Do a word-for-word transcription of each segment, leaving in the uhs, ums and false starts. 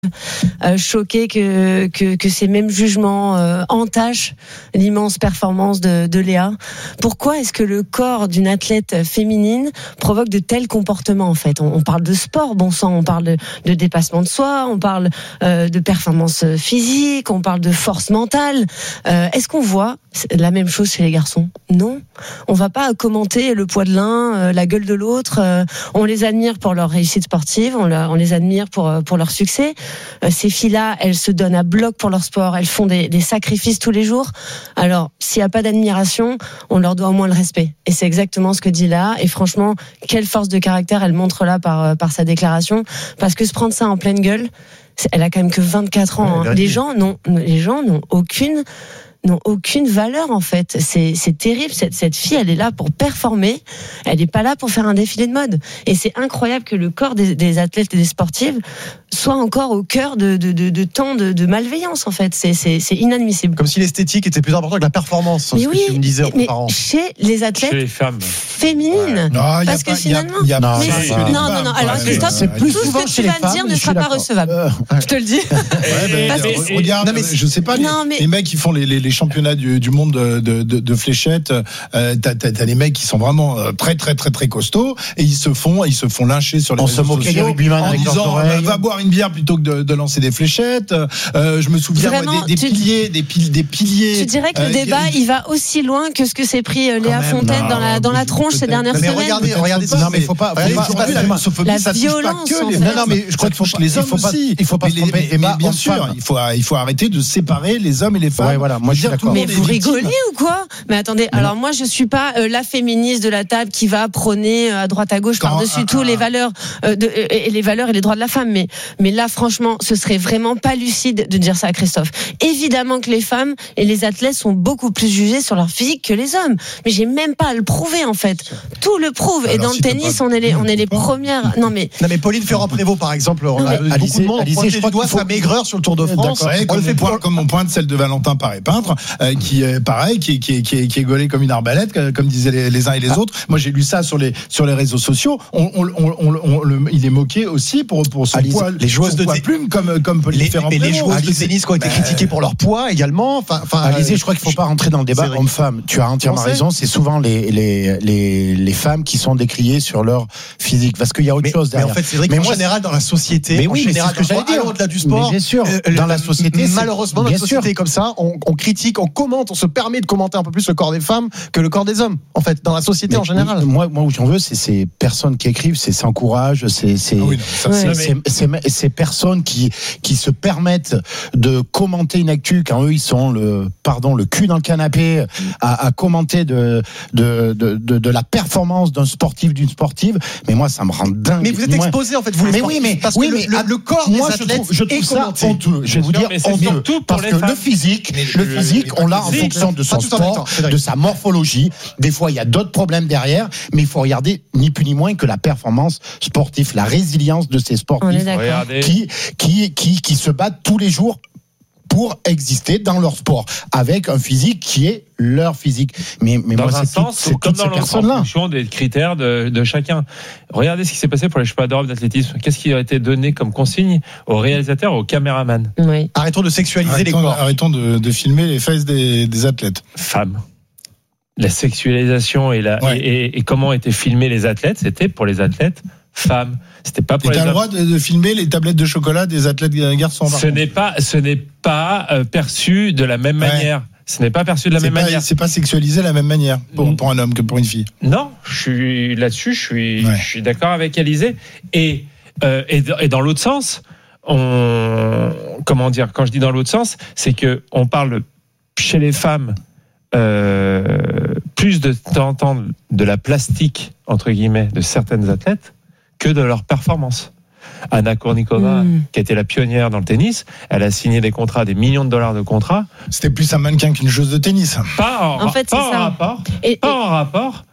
Euh, choqué que, que que ces mêmes jugements euh, entachent l'immense performance de, de Léa. Pourquoi est-ce que le corps d'une athlète féminine provoque de tels comportements en fait? On, on parle de sport, bon sang, on parle de, de dépassement de soi, on parle euh, de performance physique, on parle de force mentale. Euh, est-ce qu'on voit la même chose chez les garçons? Non. On va pas commenter le poids de l'un, euh, la gueule de l'autre. Euh, on les admire pour leur réussite sportive, on, la, on les admire pour pour leur succès. Ces filles-là, elles se donnent à bloc pour leur sport, elles font des, des sacrifices tous les jours. Alors, s'il n'y a pas d'admiration, on leur doit au moins le respect. Et c'est exactement ce que dit Léa. Et franchement, quelle force de caractère elle montre là par, par sa déclaration. Parce que se prendre ça en pleine gueule, elle a quand même que vingt-quatre ans. Hein. Les gens n'ont, les gens n'ont aucune... n'ont aucune valeur en fait. C'est, c'est terrible. Cette, cette fille, elle est là pour performer. Elle n'est pas là pour faire un défilé de mode. Et c'est incroyable que le corps des, des athlètes et des sportives soit encore au cœur de, de, de, de tant de, de malveillance en fait. C'est, c'est, c'est inadmissible. Comme si l'esthétique était plus importante que la performance. Mais ce oui, que tu me disais mais auparavant. chez les athlètes chez les femmes féminines. Ouais. Non, parce que pas, finalement, y a, y a, mais non, c'est, non, non, non, non. Alors Christophe, c'est plus tout ce que tu vas me dire ne sera pas recevable. Euh, je te le dis. Ouais, Parce ben, que- regarde, Non, mais je sais pas, les, Non, mais- les mecs qui font les, les, les championnats du, du monde de, de, de, de fléchettes, euh, t'as, t'as, t'as les mecs qui sont vraiment euh, très très très très costauds et ils se font ils se font lyncher sur les On réseaux se moquait des sociaux rugbyman en avec leurs disant oreilles. euh, va boire une bière plutôt que de, de lancer des fléchettes. Euh, je me souviens Vraiment, moi, des, des tu- piliers, des, pil, des piliers. Tu dirais que le euh, débat, qui- il va aussi loin que ce que s'est pris euh, Léa Quand même, Fontaine non, dans la dans la tronche ces peut-être. dernières Mais semaines. regardez, Peut-être regardez pas, ça. Non, mais il faut pas- regardez, faut pas- aujourd'hui, la grossophobie, La ça touche pas violence, que en les fait. non, non, mais je crois que touche les il hommes faut pas- aussi. il faut pas mais se les- tromper. mais- mais Pas bien homme, sûr, femme. il faut il faut arrêter de séparer les hommes et les femmes. Ouais, voilà, moi, je suis Dire, tout le d'accord. Mais monde est vous victime. rigolez ou quoi? Mais attendez, alors moi je suis pas euh, la féministe de la table qui va prôner euh, à droite à gauche Quand, par-dessus ah, tout ah, les ah. valeurs euh, de, et les valeurs et les droits de la femme. Mais mais là franchement, ce serait vraiment pas lucide de dire ça à Christophe. Évidemment que les femmes et les athlètes sont beaucoup plus jugés sur leur physique que les hommes. Mais j'ai même pas à le prouver en fait. Tout le prouve. Et Alors, dans si le t'as tennis, pas- on est les on est les pas. premières. Non mais Non mais Pauline Ferrand-Prévôt par exemple, on a mais- beaucoup Alizé, de monde Alizé, pointé je du crois doigt qu'il faut- sa maigreur sur le Tour de France. Ouais, On comme, le fait on pointe, comme on pointe celle de Valentin Paré peintre, euh, qui est pareil, qui, est- qui, est- qui, est- qui est gaulé comme une arbalète, que- comme disaient les, les uns et les autres. Moi, j'ai lu ça sur les sur les réseaux sociaux. On, on, on, on, on le, il est moqué aussi pour pour son Alizé, poids, les joueuses son de poids té- plume, comme comme Pauline Les, Ferrand. et les joueuses de Alizé, tennis qui ont été bah, critiquées pour leur poids également. Enfin, enfin, Alizé, euh, je crois qu'il ne faut pas rentrer dans le débat c'est vrai. homme-femme. Tu as entièrement Pensez raison. C'est souvent les, les, les, les femmes qui sont décriées sur leur physique. Parce qu'il y a autre Mais, chose mais derrière. en fait, c'est vrai Mais qu'en moi, général, dans la société, Mais en oui, mais général, c'est ce que dans- j'allais dire. au-delà du sport, Mais bien sûr, euh, dans le- la société, c'est- malheureusement, dans bien la société sûr. comme ça, on, on critique, on commente, on se permet de commenter un peu plus le corps des femmes que le corps des hommes. En fait, dans la société Mais en général. Moi, moi, où j'en veux, c'est ces personnes qui écrivent, c'est sans courage, c'est, c'est, Ah oui, non, ça, c'est- Ouais. c'est- c'est- ces personnes qui, qui se permettent de commenter une actu quand eux, ils sont le, pardon, le cul dans le canapé à, à commenter de, de, de, de, de la performance d'un sportif, d'une sportive. Mais moi, ça me rend dingue. Mais vous êtes Moi- exposé en fait, vous les Mais sportifs, oui, mais, parce oui, que mais le, le, le corps moi, des je athlètes trouve, je trouve est ça commenté. honteux. Je vais vous Non, dire mais c'est honteux. surtout pour Parce les que femmes. le physique, Mais le je- physique, mais on l'a pas en tous. fonction de Pas son tout en même temps, sport, c'est vrai. de sa morphologie. Des fois, il y a d'autres problèmes derrière, mais il faut regarder ni plus ni moins que la performance sportive, la résilience de ces on est sportifs d'accord. Regardez. qui, qui, qui, qui se battent tous les jours pour exister dans leur sport, avec un physique qui est leur physique. Mais, mais Dans moi, un c'est toutes, sens, c'est ou comme toutes dans ces l'autre, en personnes-là. fonction des critères de, de chacun. Regardez ce qui s'est passé pour les championnats d'Europe d'athlétisme. Qu'est-ce qui a été donné comme consigne aux réalisateurs, aux caméramans? Oui. Arrêtons de sexualiser les Arrêtons, corps. arrêtons de, de filmer les fesses des, des athlètes. Femmes. La sexualisation et, la, Ouais. et, et, et comment étaient filmés les athlètes, c'était pour les athlètes femmes. C'était pas Et pour les t'as le hommes. droit de, de filmer les tablettes de chocolat des athlètes garçons. par Ce contre. n'est pas, ce n'est pas euh, perçu de la même Ouais. manière. Ce n'est pas perçu de la C'est même pas, manière. c'est pas sexualisé de la même manière pour, Mm. pour un homme que pour une fille. Non, je suis là-dessus, je suis, Ouais. je suis d'accord avec Alizé. Et, euh, et, et dans l'autre sens, on, comment dire, quand je dis dans l'autre sens, c'est que on parle chez les femmes euh, plus de d'entendre de la plastique entre guillemets de certaines athlètes que de leur performance. Anna Kournikova, Mm. qui a été la pionnière dans le tennis, elle a signé des contrats, des millions de dollars de contrats, C'était plus un mannequin qu'une joueuse de tennis. pas en, En fait, pas c'est en ça. rapport, Et, pas et- en rapport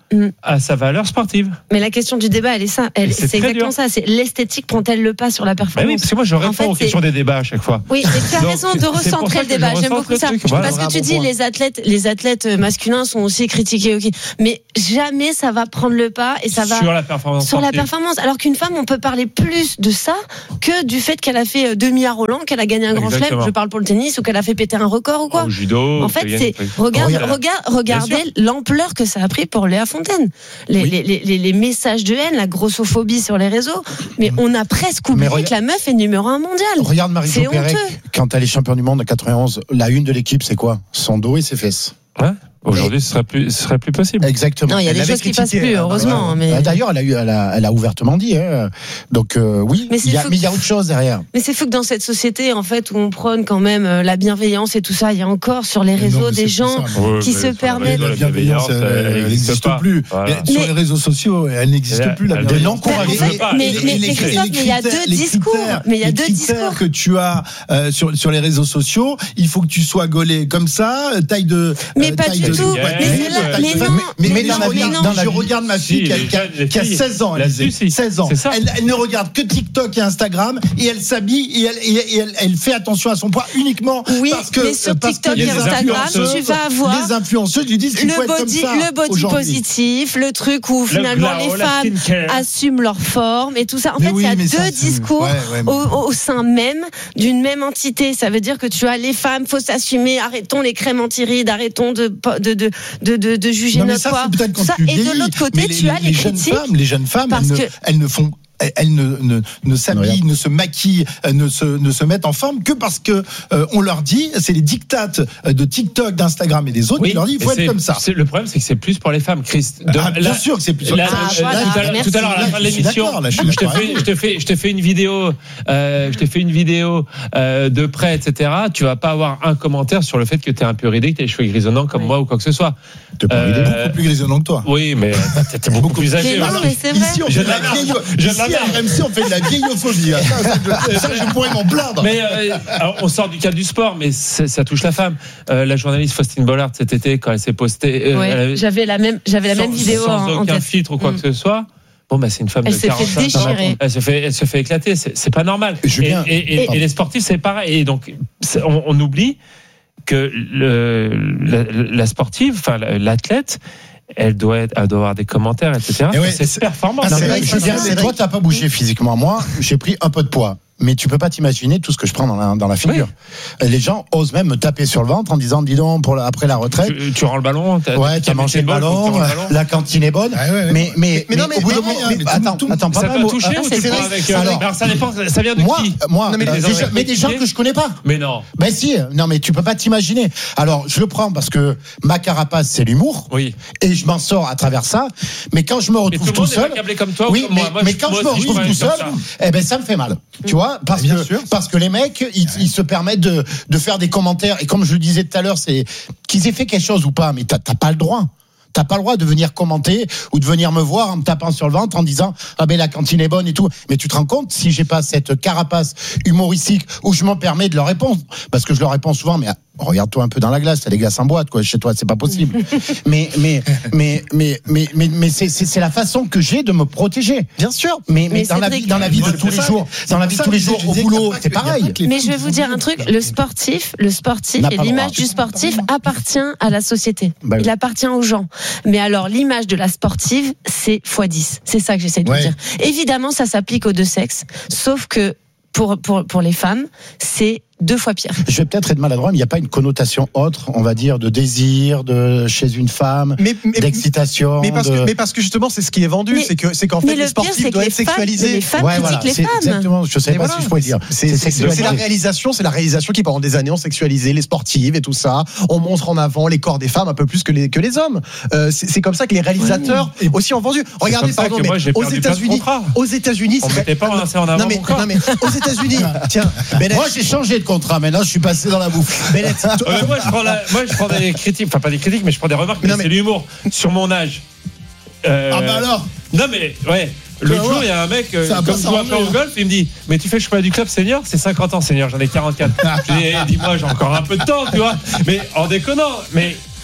Mm. à sa valeur sportive. Mais la question du débat, elle est ça. Elle, Et c'est c'est très exactement dur. ça. C'est l'esthétique prend-elle le pas sur la Bah performance? oui, parce que moi je réponds En fait, aux c'est- questions des débats à chaque fois. Oui, mais tu as Donc, raison c'est- de c'est pour recentrer ça le que débat. je J'aime recentre beaucoup le ça. truc. Voilà. Parce que tu Bon dis point. les athlètes, les athlètes masculins sont aussi critiqués, ok. Mais jamais ça va prendre le pas et ça va Sur la performance sur la sportive. performance. Alors qu'une femme, on peut parler plus de ça que du fait qu'elle a fait demi à Roland, qu'elle a gagné un grand Exactement. chelem. Je parle pour le tennis ou qu'elle a fait péter un record ou quoi. Au judo. En fait, qu'il y a c'est des trucs. regarde, Regarde. regarde, regardez Bien sûr. l'ampleur que ça a pris pour Léa Fontaine. Les, Oui. les, les, les messages de haine, la grossophobie sur les réseaux. Mais on a presque oublié Mais regarde- que la meuf est numéro un mondial. Regarde C'est Marie-Jo Pérec, honteux. quand elle est championne du monde en quatre-vingt-onze, la une de l'équipe, c'est quoi? Son dos et ses fesses. Ouais. Aujourd'hui, ce serait plus, ce serait plus possible. Exactement. Non, il y a Elle des l'avait choses qui passent critiqué, plus, hein, heureusement. Mais, Euh, D'ailleurs, elle a, eu, elle, a, elle a ouvertement dit. Hein. Donc euh, oui, Mais c'est il y a- fou. mais il y a autre chose derrière. mais c'est fou que dans cette société, en fait, où on prône quand même euh, la bienveillance et tout ça, il y a encore sur les Mais réseaux non, mais des c'est gens. plus ça. Ouais, qui mais se sur la permettent- réseau, La bienveillance, elle elle n'existe pas. plus. Voilà. Mais sur Mais- les réseaux sociaux, elle n'existe Elle- plus, la elle- bienveillance. Mais non, Mais, qu'on en va- fait, veut pas. mais, Et- mais, et mais les- Christophe, les mais il y a critères- deux les discours. critères- Mais il y a les deux critères discours. que tu as euh, sur, sur les réseaux sociaux, il faut que tu sois gaulé comme ça, taille de. Mais euh, pas taille du de- tout. Mais Mais, c'est c'est là- là- mais taille- non. Mais, Mais mais dans je, la vie- regarde, dans la je vie- regarde ma fille Si, qui a, les qui a- jeunes- les qui a filles. seize ans. Là-dessus, Alizé. si. seize ans. C'est ça. Elle, elle ne regarde que TikTok et Instagram et elle s'habille et, elle, et, et elle, elle fait attention à son poids uniquement Oui, parce que mais sur parce TikTok que et les Instagram, influenceuses- tu vas avoir les influenceuses lui disent qu'il faut Le être comme body, ça le body aujourd'hui. positif, le truc où finalement glow, les la femmes skincare. assument leur forme et tout ça. En Mais fait, oui, il y a mais deux ça, c'est- discours ouais, ouais, mais- au, au sein même d'une même entité. Ça veut dire que tu as les femmes, faut s'assumer, arrêtons les crèmes anti-rides, arrêtons de, de, de, de, de, de juger Non, mais notre ça, poids. c'est peut-être Tout quand ça. tu Et de vieillis. l'autre côté, Mais tu as les, jeunes critiques. femmes, les jeunes femmes, parce elles, ne, que- elles ne font. Elles ne, ne, ne s'habillent, Regarde. ne se maquillent, euh, ne se, ne se mettent en forme que parce que euh, on leur dit, c'est les dictates de TikTok, d'Instagram et des autres qui leur disent, il faut mais être c'est- comme ça. c'est- Le problème, c'est que c'est plus pour les femmes, Chris. De- Ah, bien là- sûr que c'est plus. Là, Ah, euh, voilà, tout à l'heure- merci. tout à l'heure, à la fin de Là, je suis l'émission, d'accord, là, je suis je te d'accord fais, avec je te fais, je te fais une vidéo, euh, je te fais une vidéo euh, de près, et cetera. Tu vas pas avoir un commentaire sur le fait que tu es un peu ridé, que tu as les cheveux grisonnants comme Ouais. moi ou quoi que ce soit. T'es pas Euh, ridé. beaucoup plus grisonnant que toi. Oui, mais t'es beaucoup plus âgé. Mais non, aussi. mais c'est vrai. Ici, on J'ai fait de la de la merde. vieillo- J'ai de la Ici, à merde. R M C, on fait de la vieillophobie. Ça, ça, je, ça, je pourrais m'en plaindre. Mais euh, alors, on sort du cadre du sport, mais c'est- ça touche la femme. Euh, la journaliste Faustine Bollard cet été, quand elle s'est postée, euh, Ouais, elle avait- j'avais la même, j'avais la sans, même vidéo sans en, en aucun tête. filtre ou quoi Mm. que ce soit. Bon, bah, c'est une femme Elle de s'est fait quarante-cinq ans. déchirer. Elle se fait, elle se fait éclater. C'est, c'est pas normal. Julien, et, et, et, pardon. et les sportifs, c'est pareil. Et donc, c'est- on, on oublie que le, la, la sportive, enfin, la- l'athlète, elle doit, être, elle doit avoir des commentaires, et cetera. Et ouais, c'est c'est- performant. Ah, Non, c'est mais vrai que Julien, c'est- mais toi, t'as pas bougé physiquement. Moi, j'ai pris un peu de poids. Mais tu peux pas t'imaginer tout ce que je prends dans la, dans la figure. Les gens osent même me taper sur le ventre en disant, dis donc, pour la- après la retraite. Tu, tu rends le ballon. T'as, Ouais, t'as mangé le ballon, la cantine est bonne. Ouais, ouais, ouais. Mais, mais, Mais non, mais au bout d'un pareil, moment, hein, mais mais tout- attends, tout- attends, pas ça mal, peut moi, toucher ah, ou c'est tu vrai. prends avec. euh, Alors, alors, ça dépend. Ça vient de moi, qui moi, Non, mais euh, les des gens- gens- mais des gens que je connais pas. Mais non. Ben si, non mais tu peux pas t'imaginer. Alors je le prends parce que ma carapace c'est l'humour Oui. et je m'en sors à travers ça. Mais quand je me Et tout retrouve le tout monde n'est seul, pas câblé comme toi ou oui, comme mais, moi. Moi, mais je- quand moi je me aussi, retrouve je tout suis seul, comme eh ben ça me fait mal. Tu vois, parce Bien que sûr. parce que les mecs ils, ils se permettent de de faire des commentaires et comme je le disais tout à l'heure, c'est qu'ils aient fait quelque chose ou pas, mais t'as t'as pas le droit. T'as pas le droit de venir commenter ou de venir me voir en me tapant sur le ventre en disant ah ben la cantine est bonne et tout. Mais tu te rends compte si j'ai pas cette carapace humoristique où je me permets de leur répondre parce que je leur réponds souvent mais regarde-toi un peu dans la glace, t'as des glaces en boîte quoi chez toi, c'est pas possible. mais mais mais mais mais mais mais c'est c'est c'est la façon que j'ai de me protéger. Bien sûr. Mais, mais, Mais dans la Cédric- vie dans la vie de Moi, tous c'est les ça, jours, c'est dans la pour vie de ça tous les que je jours au disais qu'il y a boulot, pas c'est que- il y a pareil. pas que les Mais femmes je vais qui vous sont dire un bonnes. truc, le sportif, le sportif N'a et pas le l'image droit. du sportif appartient à la société. Bah oui. Il appartient aux gens. Mais alors l'image de la sportive, c'est fois dix. C'est ça que j'essaie de Ouais. vous dire. Évidemment, ça s'applique aux deux sexes, sauf que pour pour pour les femmes, c'est deux fois pire. Je vais peut-être être maladroit, mais il n'y a pas une connotation autre, on va dire, de désir, de chez une femme, Mais, mais, d'excitation. mais, parce de... que, mais parce que justement, c'est ce qui est vendu, Mais- c'est que c'est qu'en mais fait, le les pire, sportifs c'est que doivent les être femmes, sexualisés. les femmes Ouais, critiquent voilà, les c'est femmes. exactement. Je sais Mais pas voilà, si je pourrais dire. C'est c'est- c'est sexualisé. la réalisation, c'est la réalisation qui pendant des années ont sexualisé les sportives et tout ça. On montre en avant les corps des femmes un peu plus que les que les hommes. Euh, c'est c'est comme ça que les réalisateurs aussi ont vendu. Regardez, comme ça pardon, que mais moi, j'ai aux perdu plein de États-Unis, contrats. aux États-Unis, On c'est- mettait pas assez en avant non mais, mon corps. non mais aux États-Unis, tiens, Bennett, Moi, j'ai changé de contrat. Maintenant, je suis passé dans la bouffe. Bennett, Ouais, mais moi, je prends la- moi, je prends des critiques, enfin pas des critiques, mais je prends des remarques, mais Non, mais- c'est l'humour sur mon âge. Euh, Ah bah alors. Non, mais ouais. L'autre voir. jour, il y a un mec, euh, Ça va pas comme je vois s'arranger, pas au hein. golf, il me dit mais tu fais le championnat du club senior, c'est cinquante ans senior, j'en ai quarante-quatre. Je lui dis, eh, dis-moi, j'ai encore un peu de temps, tu vois. Mais en déconnant, mais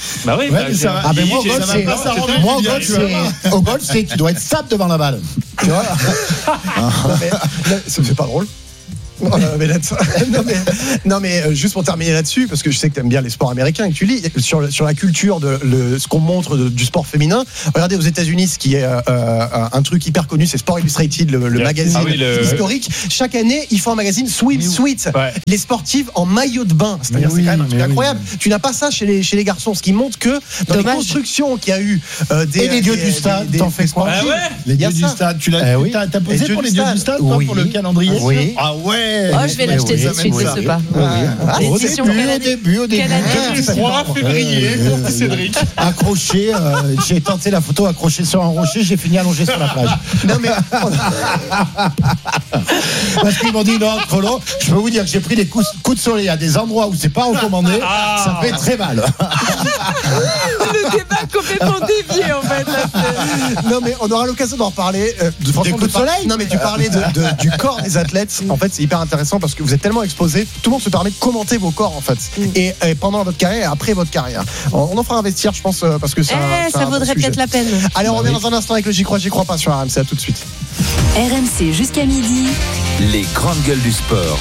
Bah oui, Ouais, bah, mais ça va. Ah ben moi, au j'ai- golf, ça va c'est, pas s'arranger, moi, au Julien, golf, tu vas voir. c'est, au golf, c'est, tu dois être stable devant la balle. Tu vois? Non, mais, non, ça me fait pas drôle. Oh, mais là, non mais, non mais euh, juste pour terminer là-dessus, parce que je sais que tu aimes bien les sports américains et que tu lis sur, sur la culture de le, ce qu'on montre de, du sport féminin. Regardez aux États-Unis, ce qui est euh, un truc hyper connu, c'est Sport Illustrated, le, le Yes. magazine Ah oui, le- historique. Chaque année, ils font un magazine Swim Sweet. Ouais. Les sportives en maillot de bain, c'est-à-dire Mais c'est oui, quand même un truc mais incroyable. Tu n'as pas ça chez les chez les garçons, ce qui montre que dans Dommage. les constructions qu'il y a eu euh, des Et les dieux des- du stade, des- t'en des fais quoi? sportives, Ah ouais Les il y a dieux du ça. stade, tu l'as Eh oui. t'as, t'as Les posé dieux pour du les dieux stade. du stade, toi, Oui. pour le calendrier. Oui. Ah ouais. Oh, je vais Mais l'acheter oui, tout de suite, oui, je oui. sais pas. Ah, Au L'édition début, au canadienne. début, au début. Canadienne. Ah, trois février euh, pour Cédric. Accroché, euh, j'ai tenté la photo accroché sur un rocher, j'ai fini allongé sur la plage. Non mais Parce qu'ils m'ont dit non, trop long. Je peux vous dire que j'ai pris des coups, coups de soleil à des endroits où c'est pas recommandé. Ça fait très mal. Le débat complètement dévié en fait. là, c'est- non mais on aura l'occasion d'en reparler. Euh, de, franchement, coups de par- soleil Non mais tu parlais de, de- du corps des athlètes. En fait, c'est hyper intéressant parce que vous êtes tellement exposés. Tout le monde se permet de commenter vos corps en fait. Et, et pendant votre carrière et après votre carrière. On, on en fera un vestiaire, je pense, euh, parce que ça. Eh, ça vaudrait peut-être la peine. Allez, on revient dans un instant avec le J'y crois, j'y crois pas sur R M C. À tout de suite. R M C jusqu'à midi. Les grandes gueules du sport.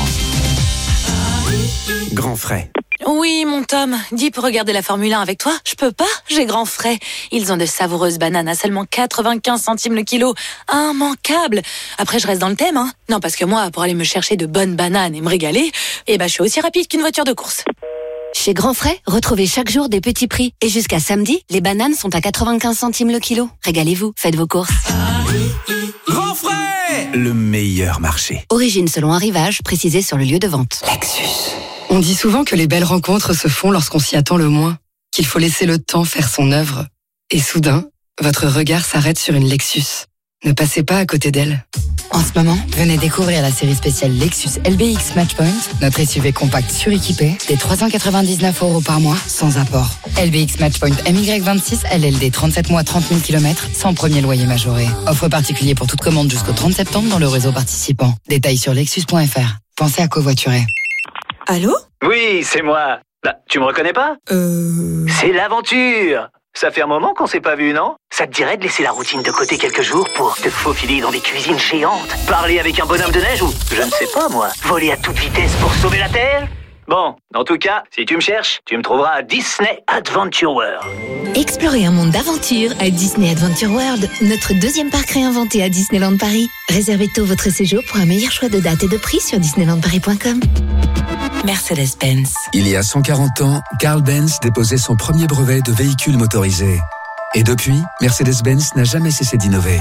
Grand frais. Oui, mon Tom, dis pour regarder la Formule un avec toi. Je peux pas, j'ai grand frais. Ils ont de savoureuses bananes à seulement quatre-vingt-quinze centimes le kilo. Immanquable. Après, je reste dans le thème, hein. Non, parce que moi, pour aller me chercher de bonnes bananes et me régaler, eh ben, je suis aussi rapide qu'une voiture de course. Chez Grand Frais, retrouvez chaque jour des petits prix. Et jusqu'à samedi, les bananes sont à quatre-vingt-quinze centimes le kilo. Régalez-vous, faites vos courses. Grand frais. Le meilleur marché. Origine selon arrivage, précisé sur le lieu de vente. On dit souvent que les belles rencontres se font lorsqu'on s'y attend le moins, qu'il faut laisser le temps faire son œuvre. Et soudain, votre regard s'arrête sur une Lexus. Ne passez pas à côté d'elle. En ce moment, venez découvrir la série spéciale Lexus L B X Matchpoint, notre S U V compact suréquipé, des trois cent quatre-vingt-dix-neuf euros par mois, sans apport. L B X Matchpoint M Y vingt-six, L L D trente-sept mois, trente mille kilomètres, sans premier loyer majoré. Offre particulier pour toute commande jusqu'au trente septembre dans le réseau participant. Détails sur lexus point f r. Pensez à covoiturer. Allô? Oui, c'est moi. Bah, tu me reconnais pas? Euh... C'est l'aventure. Ça fait un moment qu'on s'est pas vu, non? Ça te dirait de laisser la routine de côté quelques jours pour te faufiler dans des cuisines géantes, parler avec un bonhomme de neige ou, je ne sais pas moi, voler à toute vitesse pour sauver la Terre? Bon, en tout cas, si tu me cherches, tu me trouveras à Disney Adventure World. Explorez un monde d'aventure à Disney Adventure World, notre deuxième parc réinventé à Disneyland Paris. Réservez tôt votre séjour pour un meilleur choix de date et de prix sur disneyland paris point com. Mercedes-Benz. Il y a cent quarante ans, Carl Benz déposait son premier brevet de véhicule motorisé. Et depuis, Mercedes-Benz n'a jamais cessé d'innover.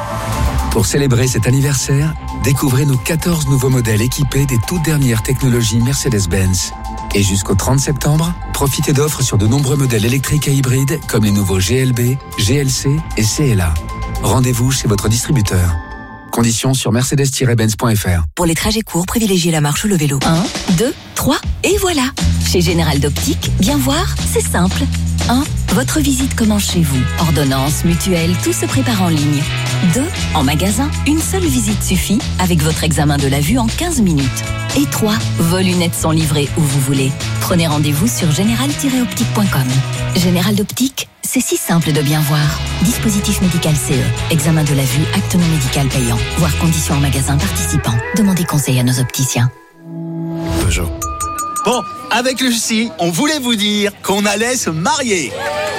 Pour célébrer cet anniversaire, découvrez nos quatorze nouveaux modèles équipés des toutes dernières technologies Mercedes-Benz. Et jusqu'au trente septembre, profitez d'offres sur de nombreux modèles électriques et hybrides comme les nouveaux G L B, G L C et C L A. Rendez-vous chez votre distributeur. Conditions sur mercedes tiret benz point f r. Pour les trajets courts, privilégiez la marche ou le vélo. un, deux, trois, et voilà. Chez Général d'Optique, bien voir, c'est simple. un. Votre visite commence chez vous. Ordonnance, mutuelle, tout se prépare en ligne. deux. En magasin, une seule visite suffit avec votre examen de la vue en quinze minutes. Et trois. Vos lunettes sont livrées où vous voulez. Prenez rendez-vous sur général tiret optique point com. Général d'Optique, c'est si simple de bien voir. Dispositif médical C E. Examen de la vue, acte non médical payant. Voir conditions en magasin participant. Demandez conseil à nos opticiens. Peugeot. Bon, avec Lucie, on voulait vous dire qu'on allait se marier.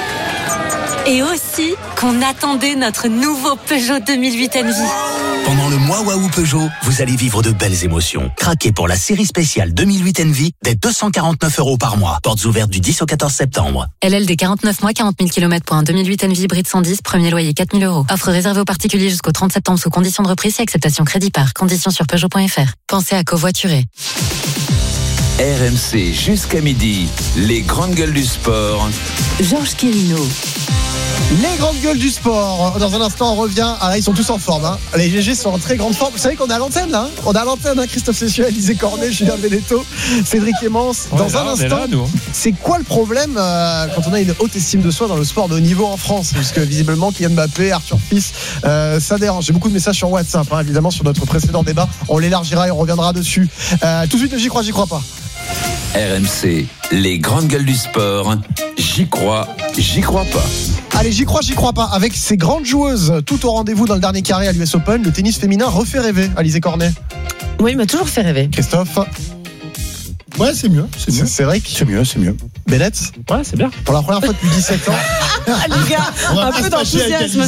Et aussi qu'on attendait notre nouveau Peugeot deux mille huit Envy. Pendant le mois Waouh Peugeot, vous allez vivre de belles émotions. Craquez pour la série spéciale deux mille huit Envy dès deux cent quarante-neuf euros par mois. Portes ouvertes du dix au quatorze septembre. L L D quarante-neuf mois, quarante mille kilomètres pour un deux mille huit Envy hybride cent dix, premier loyer quatre mille euros. Offre réservée aux particuliers jusqu'au trente septembre sous conditions de reprise et acceptation crédit par. Conditions sur peugeot point f r. Pensez à covoiturer. R M C jusqu'à midi. Les grandes gueules du sport. Georges Quirino. Les grandes gueules du sport. Dans un instant, on revient. Ah là, ils sont tous en forme. Hein. Les G G sont en très grande forme. Vous savez qu'on est à l'antenne, là. Hein, on est à l'antenne. Hein. Christophe Cessuel, Alizé Cornet, Julien Benetto, Cédric Emmence. Dans Ouais, là, un on est instant, là, nous. c'est quoi le problème euh, quand on a une haute estime de soi dans le sport de haut niveau en France? Parce que visiblement, Kylian Mbappé, Arthur Fils, euh, ça dérange. J'ai beaucoup de messages sur WhatsApp, hein, évidemment, sur notre précédent débat. On l'élargira et on reviendra dessus. Euh, tout de suite, j'y crois, j'y crois pas. R M C, les grandes gueules du sport. J'y crois, j'y crois pas. Allez, j'y crois, j'y crois pas. Avec ces grandes joueuses, tout au rendez-vous dans le dernier carré à l'U S Open, le tennis féminin refait rêver. Alizé Cornet. Oui, il m'a toujours fait rêver. Christophe. Ouais, c'est mieux. C'est mieux. C'est vrai que C'est mieux, c'est mieux. Bennett. Ouais, c'est bien. Pour la première fois depuis dix-sept ans. Les gars, un peu d'enthousiasme.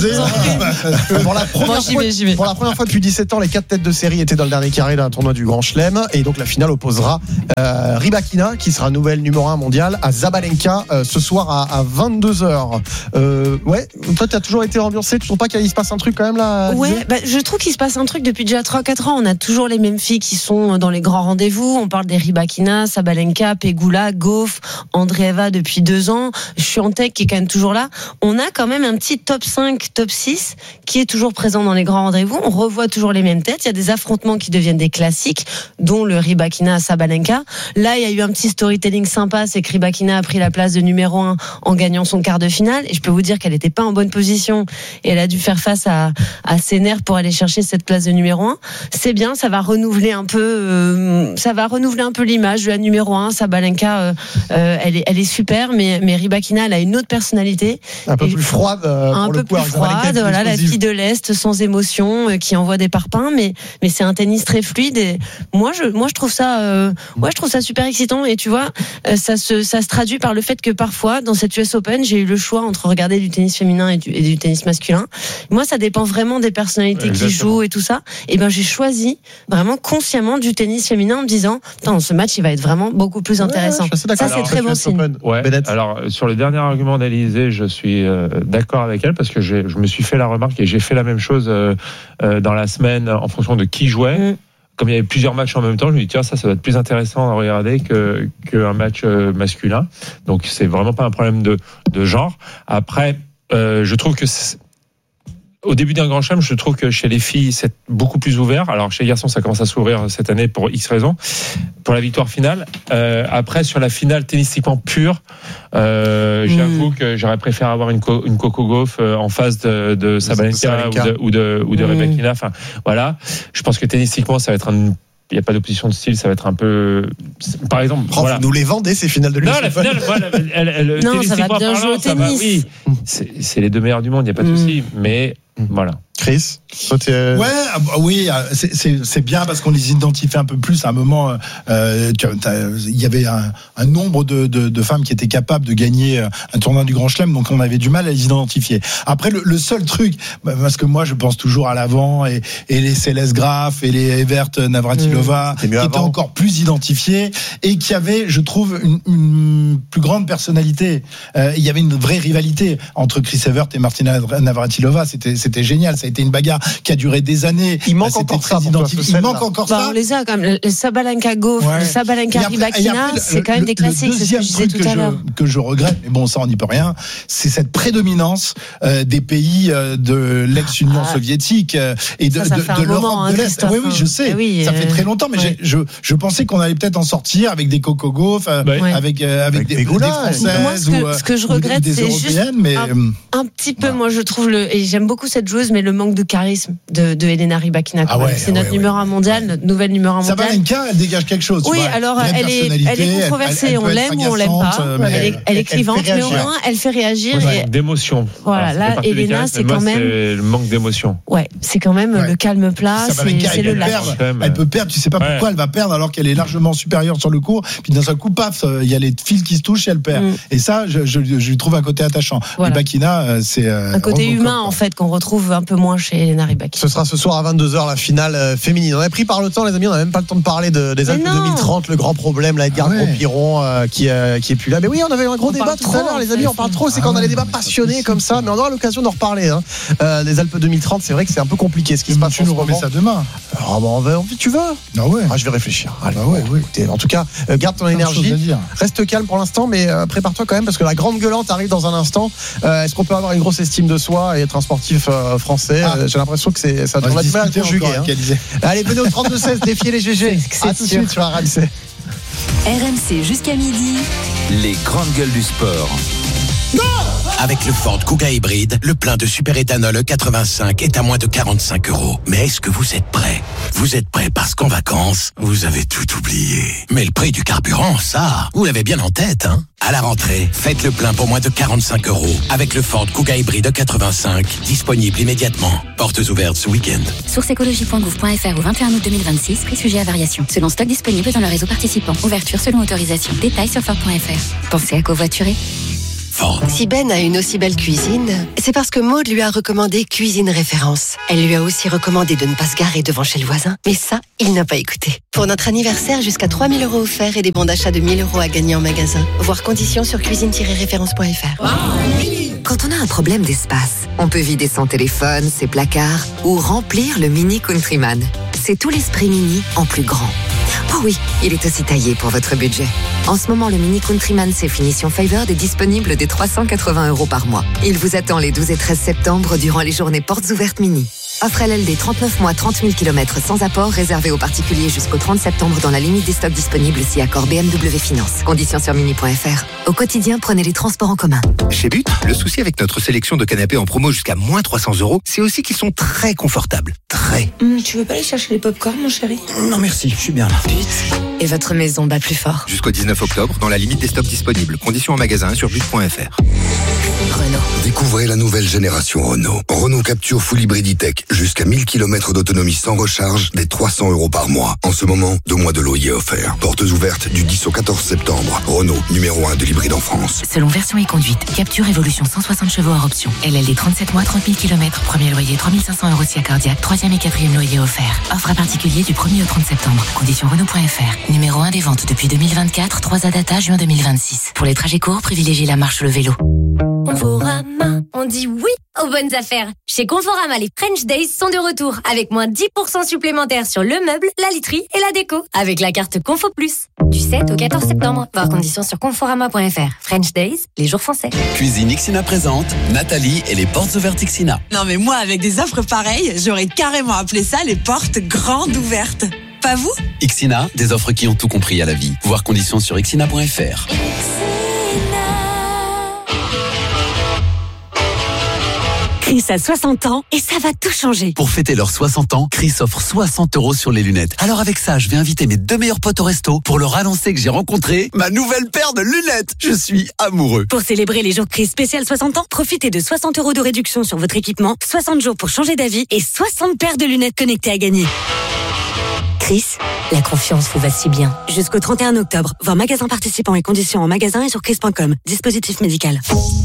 pour, la première Bon, j'y fois, vais, j'y vais. pour la première fois depuis dix-sept ans, les quatre têtes de série étaient dans le dernier carré d'un tournoi du Grand Chelem. Et donc la finale opposera euh, Rybakina, qui sera nouvelle numéro un mondiale, à Zabalenka euh, ce soir à, à vingt-deux heures. Euh, ouais, toi, tu as toujours été ambiancé. Tu trouves pas qu'il se passe un truc quand même là? Ouais, bah, je trouve qu'il se passe un truc depuis déjà trois quatre ans. On a toujours les mêmes filles qui sont dans les grands rendez-vous. On parle des Rybakina, Sabalenka, Pegula, Gauff, Andreeva depuis deux ans. Swiatek qui est quand même toujours là. On a quand même un petit top cinq, top six qui est toujours présent dans les grands rendez-vous. On revoit toujours les mêmes têtes. Il y a des affrontements qui deviennent des classiques, dont le Rybakina Sabalenka. Là, il y a eu un petit storytelling sympa, c'est que Rybakina a pris la place de numéro un en gagnant son quart de finale. Et je peux vous dire qu'elle n'était pas en bonne position et elle a dû faire face à, à ses nerfs pour aller chercher cette place de numéro un. C'est bien, ça va renouveler un peu, euh, ça va renouveler un peu l'image de la numéro un. Sabalenka, euh, euh, elle est, elle est super, mais, mais Rybakina, elle a une autre personnalité. Un peu Et plus froide. Euh, un pour peu le coup, plus froide, voilà, la fille de l'Est, sans émotion, euh, qui envoie des parpaings, mais, mais c'est un tennis très fluide. Et moi, je, moi, je trouve ça, euh, moi, je trouve ça super excitant. Et tu vois, euh, ça se, ça se traduit par le fait que parfois, dans cette U S Open, j'ai eu le choix entre regarder du tennis féminin et du, et du tennis masculin. Moi, ça dépend vraiment des personnalités Exactement. qui jouent et tout ça. Et ben, j'ai choisi vraiment consciemment du tennis féminin en me disant, attends, ce match, il va être vraiment beaucoup plus intéressant. Ouais, je suis assez Ça, d'accord. c'est très bon signe. Ouais. Bennett. Alors sur le dernier argument d'Alizé, je suis euh, d'accord avec elle parce que j'ai, je me suis fait la remarque et j'ai fait la même chose euh, euh, dans la semaine en fonction de qui jouait. Mm. Comme il y avait plusieurs matchs en même temps, je me dis tiens, ça, ça va être plus intéressant à regarder que qu'un match euh, masculin. Donc c'est vraiment pas un problème de de genre. Après, euh, je trouve que c'est, au début d'un grand chelem, je trouve que chez les filles, c'est beaucoup plus ouvert. Alors, chez les garçons, ça commence à s'ouvrir cette année pour X raisons, pour la victoire finale. Euh, après, sur la finale tennistiquement pure, euh, j'avoue mmh. que j'aurais préféré avoir une, co- une Coco Gauff en face de, de Sabalenka, Sabalenka ou de, ou de, ou de mmh. Rybakina. Enfin, voilà. Je pense que tennistiquement, ça va être un... Il n'y a pas d'opposition de style, ça va être un peu. Par exemple, oh, voilà. Vous nous les vendez ces finales de l'U S Non, la finale, voilà, elle, elle, non, ça va bien jouer au tennis. Va, oui, c'est, c'est les deux meilleurs du monde, il n'y a pas de mmh. souci. Mais voilà. Chris, toi, t'es... Ouais, oui, c'est, c'est, c'est bien parce qu'on les identifie un peu plus. À un moment, euh, il y avait un, un nombre de, de, de femmes qui étaient capables de gagner un tournoi du Grand Chelem, donc on avait du mal à les identifier. Après, le, le seul truc, parce que moi, je pense toujours à l'avant et, et les Céleste Graf et les Evert Navratilova, mmh, qui étaient encore plus identifiés et qui avaient, je trouve, une, une plus grande personnalité. Euh, il y avait une vraie rivalité entre Chris Evert et Martina Navratilova. C'était, c'était génial. Ça a été une bagarre qui a duré des années. Il manque encore ça. Il manque encore bah, ça. On les a quand même. Le Sabalenka Gauff, ouais. le Sabalenka Rybakina, c'est quand même le, des classiques. Le deuxième c'est ce que je truc disais tout à que, l'heure. je, que je regrette, mais bon, ça on n'y peut rien, c'est cette prédominance euh, des pays euh, de l'ex-Union ah. soviétique euh, et de, ça, ça de, de l'Europe moment, de l'Est. Hein, oui, oui, je sais. Oui, ça euh, fait très longtemps, mais ouais. je, je pensais qu'on allait peut-être en sortir avec des Coco Gauff, euh, ouais. avec, euh, avec, avec des, des françaises moi, ce que, ou, ce que je regrette, des c'est juste mais, un, un petit peu, voilà. moi je trouve, le, et j'aime beaucoup cette joueuse, mais le manque de charisme de, de Elena Rybakina. Ah ouais, c'est notre ouais, numéro un mondial, notre nouvelle numéro un mondial. Sabalenka, elle dégage quelque chose. Oui, alors elle est, elle est controversée, elle, elle on l'aime ou on l'aime pas. Mais elle, est, elle est clivante, mais au moins elle fait réagir. Ouais, et... d'émotion. Voilà, là, Elena, c'est quand même. C'est le manque d'émotion. Ouais, c'est quand même ouais. le calme plat, c'est, c'est le lâche. Elle peut perdre, tu sais pas pourquoi elle va perdre alors qu'elle est largement supérieure sur le court. Puis d'un seul coup, paf, il y a les fils qui se touchent et elle perd. Et ça, je, je, je lui trouve un côté attachant. Rybakina, c'est un côté humain en fait qu'on retrouve un peu moins chez Elena Rybakina. Ce sera ce soir à vingt-deux heures la finale féminine. On a pris par le temps, les amis, on n'a même pas le temps de parler de, des Alpes deux mille trente, le grand problème, là, Edgar ah ouais. Gros-Piron euh, qui, euh, qui est plus là. Mais oui, on avait un gros on débat tout à l'heure, les amis, on parle trop, c'est ah quand on a des débats passionnés comme ça, mais on aura l'occasion d'en reparler. Hein. Euh, les Alpes deux mille trente, c'est vrai que c'est un peu compliqué ce qui se passe. Tu nous remets ça demain. Ah bah, on va, tu veux Ah ouais. Ah, je vais réfléchir. Allez, ah ouais, ouais. Écoutez, en tout cas, euh, garde ton énergie. Reste calme pour l'instant, mais euh, prépare-toi quand même parce que la grande gueulante arrive dans un instant. Euh, est-ce qu'on peut avoir une grosse estime de soi et être un sportif euh, français ah. euh, J'ai l'impression que c'est, ça doit être mal conjugué. Hein. Allez, venez au trente-deux seize, défiez les G G. C'est, c'est à tout de suite sur R M C. R M C jusqu'à midi. Les grandes gueules du sport. Non Avec le Ford Kuga hybride, le plein de super-éthanol E quatre-vingt-cinq est à moins de quarante-cinq euros. Mais est-ce que vous êtes prêts? Vous êtes prêts parce qu'en vacances, vous avez tout oublié. Mais le prix du carburant, ça, vous l'avez bien en tête, hein? À la rentrée, faites le plein pour moins de quarante-cinq euros avec le Ford Kuga hybride E quatre-vingt-cinq, disponible immédiatement. Portes ouvertes ce week-end. Source écologie point gouv point f r au vingt et un août deux mille vingt-six, prix sujet à variation. Selon stock disponible dans le réseau participant. Ouverture selon autorisation. Détails sur ford point f r. Pensez à covoiturer. Ford. Si Ben a une aussi belle cuisine, c'est parce que Maud lui a recommandé Cuisine Référence. Elle lui a aussi recommandé de ne pas se garer devant chez le voisin. Mais ça, il n'a pas écouté. Pour notre anniversaire, jusqu'à trois mille euros offerts et des bons d'achat de mille euros à gagner en magasin. Voir conditions sur cuisine tiret référence point f r. Quand on a un problème d'espace, on peut vider son téléphone, ses placards ou remplir le Mini Countryman. C'est tout l'esprit Mini en plus grand. Oh oui, il est aussi taillé pour votre budget. En ce moment, le Mini Countryman C finition Favored est disponible dès trois cent quatre-vingts euros par mois. Il vous attend les douze et treize septembre durant les journées portes ouvertes Mini. Offre L L D trente-neuf mois, trente mille kilomètres sans apport, réservé aux particuliers jusqu'au trente septembre dans la limite des stocks disponibles si accord B M W Finance. Conditions sur mini point f r. Au quotidien, prenez les transports en commun. Chez But, le souci avec notre sélection de canapés en promo jusqu'à moins trois cents euros, c'est aussi qu'ils sont très confortables. Très. Mmh, tu veux pas aller chercher les pop-corn, mon chéri? Non merci, je suis bien là. But. Et votre maison bat plus fort. Jusqu'au dix-neuf octobre, dans la limite des stocks disponibles. Conditions en magasin sur but point f r. Renault. Découvrez la nouvelle génération Renault. Renault Capture Full Hybrid E-Tech. Jusqu'à mille kilomètres d'autonomie sans recharge, des trois cents euros par mois. En ce moment, deux mois de loyer offert. Portes ouvertes du dix au quatorze septembre. Renault, numéro un de l'hybride en France. Selon version et conduite, Capture Evolution cent soixante chevaux hors option. L L D trente-sept mois, trente mille kilomètres. Premier loyer trois mille cinq cents euros si accordiaque. Troisième et quatrième loyer offert. Offre à particulier du premier au trente septembre. Conditions Renault point f r. Numéro un des ventes depuis deux mille vingt-quatre. trois A data juin deux mille vingt-six. Pour les trajets courts, privilégiez la marche ou le vélo. Conforama, on dit oui aux bonnes affaires. Chez Conforama, les French Days sont de retour avec moins dix pour cent supplémentaires sur le meuble, la literie et la déco avec la carte Confo Plus. Du sept au quatorze septembre. Voir conditions sur conforama point f r. French Days, les jours français. Cuisine Ixina présente Nathalie et les portes ouvertes Ixina. Non mais moi, avec des offres pareilles, j'aurais carrément appelé ça les portes grandes ouvertes. Pas vous? Ixina, des offres qui ont tout compris à la vie. Voir conditions sur ixina point f r. Chris a soixante ans et ça va tout changer. Pour fêter leurs soixante ans, Chris offre soixante euros sur les lunettes. Alors avec ça, je vais inviter mes deux meilleurs potes au resto pour leur annoncer que j'ai rencontré ma nouvelle paire de lunettes. Je suis amoureux. Pour célébrer les jours Chris spécial soixante ans, profitez de soixante euros de réduction sur votre équipement, soixante jours pour changer d'avis et soixante paires de lunettes connectées à gagner. Chris, la confiance vous va si bien. Jusqu'au trente et un octobre, voir magasin participant et conditions en magasin et sur chris point com. Dispositif médical.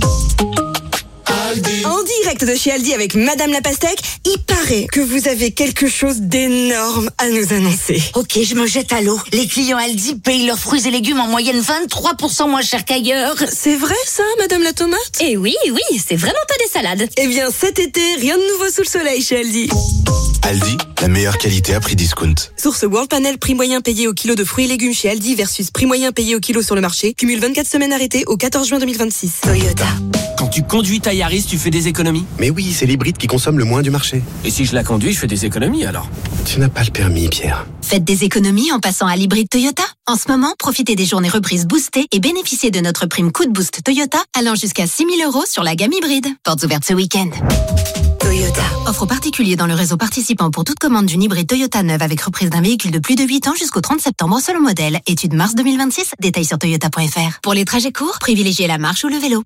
En direct de chez Aldi avec Madame la Pastèque, il paraît que vous avez quelque chose d'énorme à nous annoncer. Ok, je me jette à l'eau. Les clients Aldi payent leurs fruits et légumes en moyenne vingt-trois pour cent moins cher qu'ailleurs. C'est vrai ça, Madame la Tomate? Eh oui, oui, c'est vraiment pas des salades. Eh bien, cet été, rien de nouveau sous le soleil chez Aldi. Aldi, la meilleure qualité à prix discount. Source World Panel, prix moyen payé au kilo de fruits et légumes chez Aldi versus prix moyen payé au kilo sur le marché. Cumule vingt-quatre semaines arrêtées au quatorze juin deux mille vingt-six. Toyota. Quand tu conduis ta Yaris, tu fais des économies? Mais oui, c'est l'hybride qui consomme le moins du marché. Et si je la conduis, je fais des économies alors? Tu n'as pas le permis, Pierre. Faites des économies en passant à l'hybride Toyota. En ce moment, profitez des journées reprises boostées et bénéficiez de notre prime coup de boost Toyota allant jusqu'à six mille euros sur la gamme hybride. Portes ouvertes ce week-end. Toyota. Offre particulier dans le réseau participant pour toute commande d'une hybride Toyota neuve avec reprise d'un véhicule de plus de huit ans jusqu'au trente septembre selon modèle. Étude mars deux mille vingt-six. Détails sur toyota point f r. Pour les trajets courts, privilégiez la marche ou le vélo.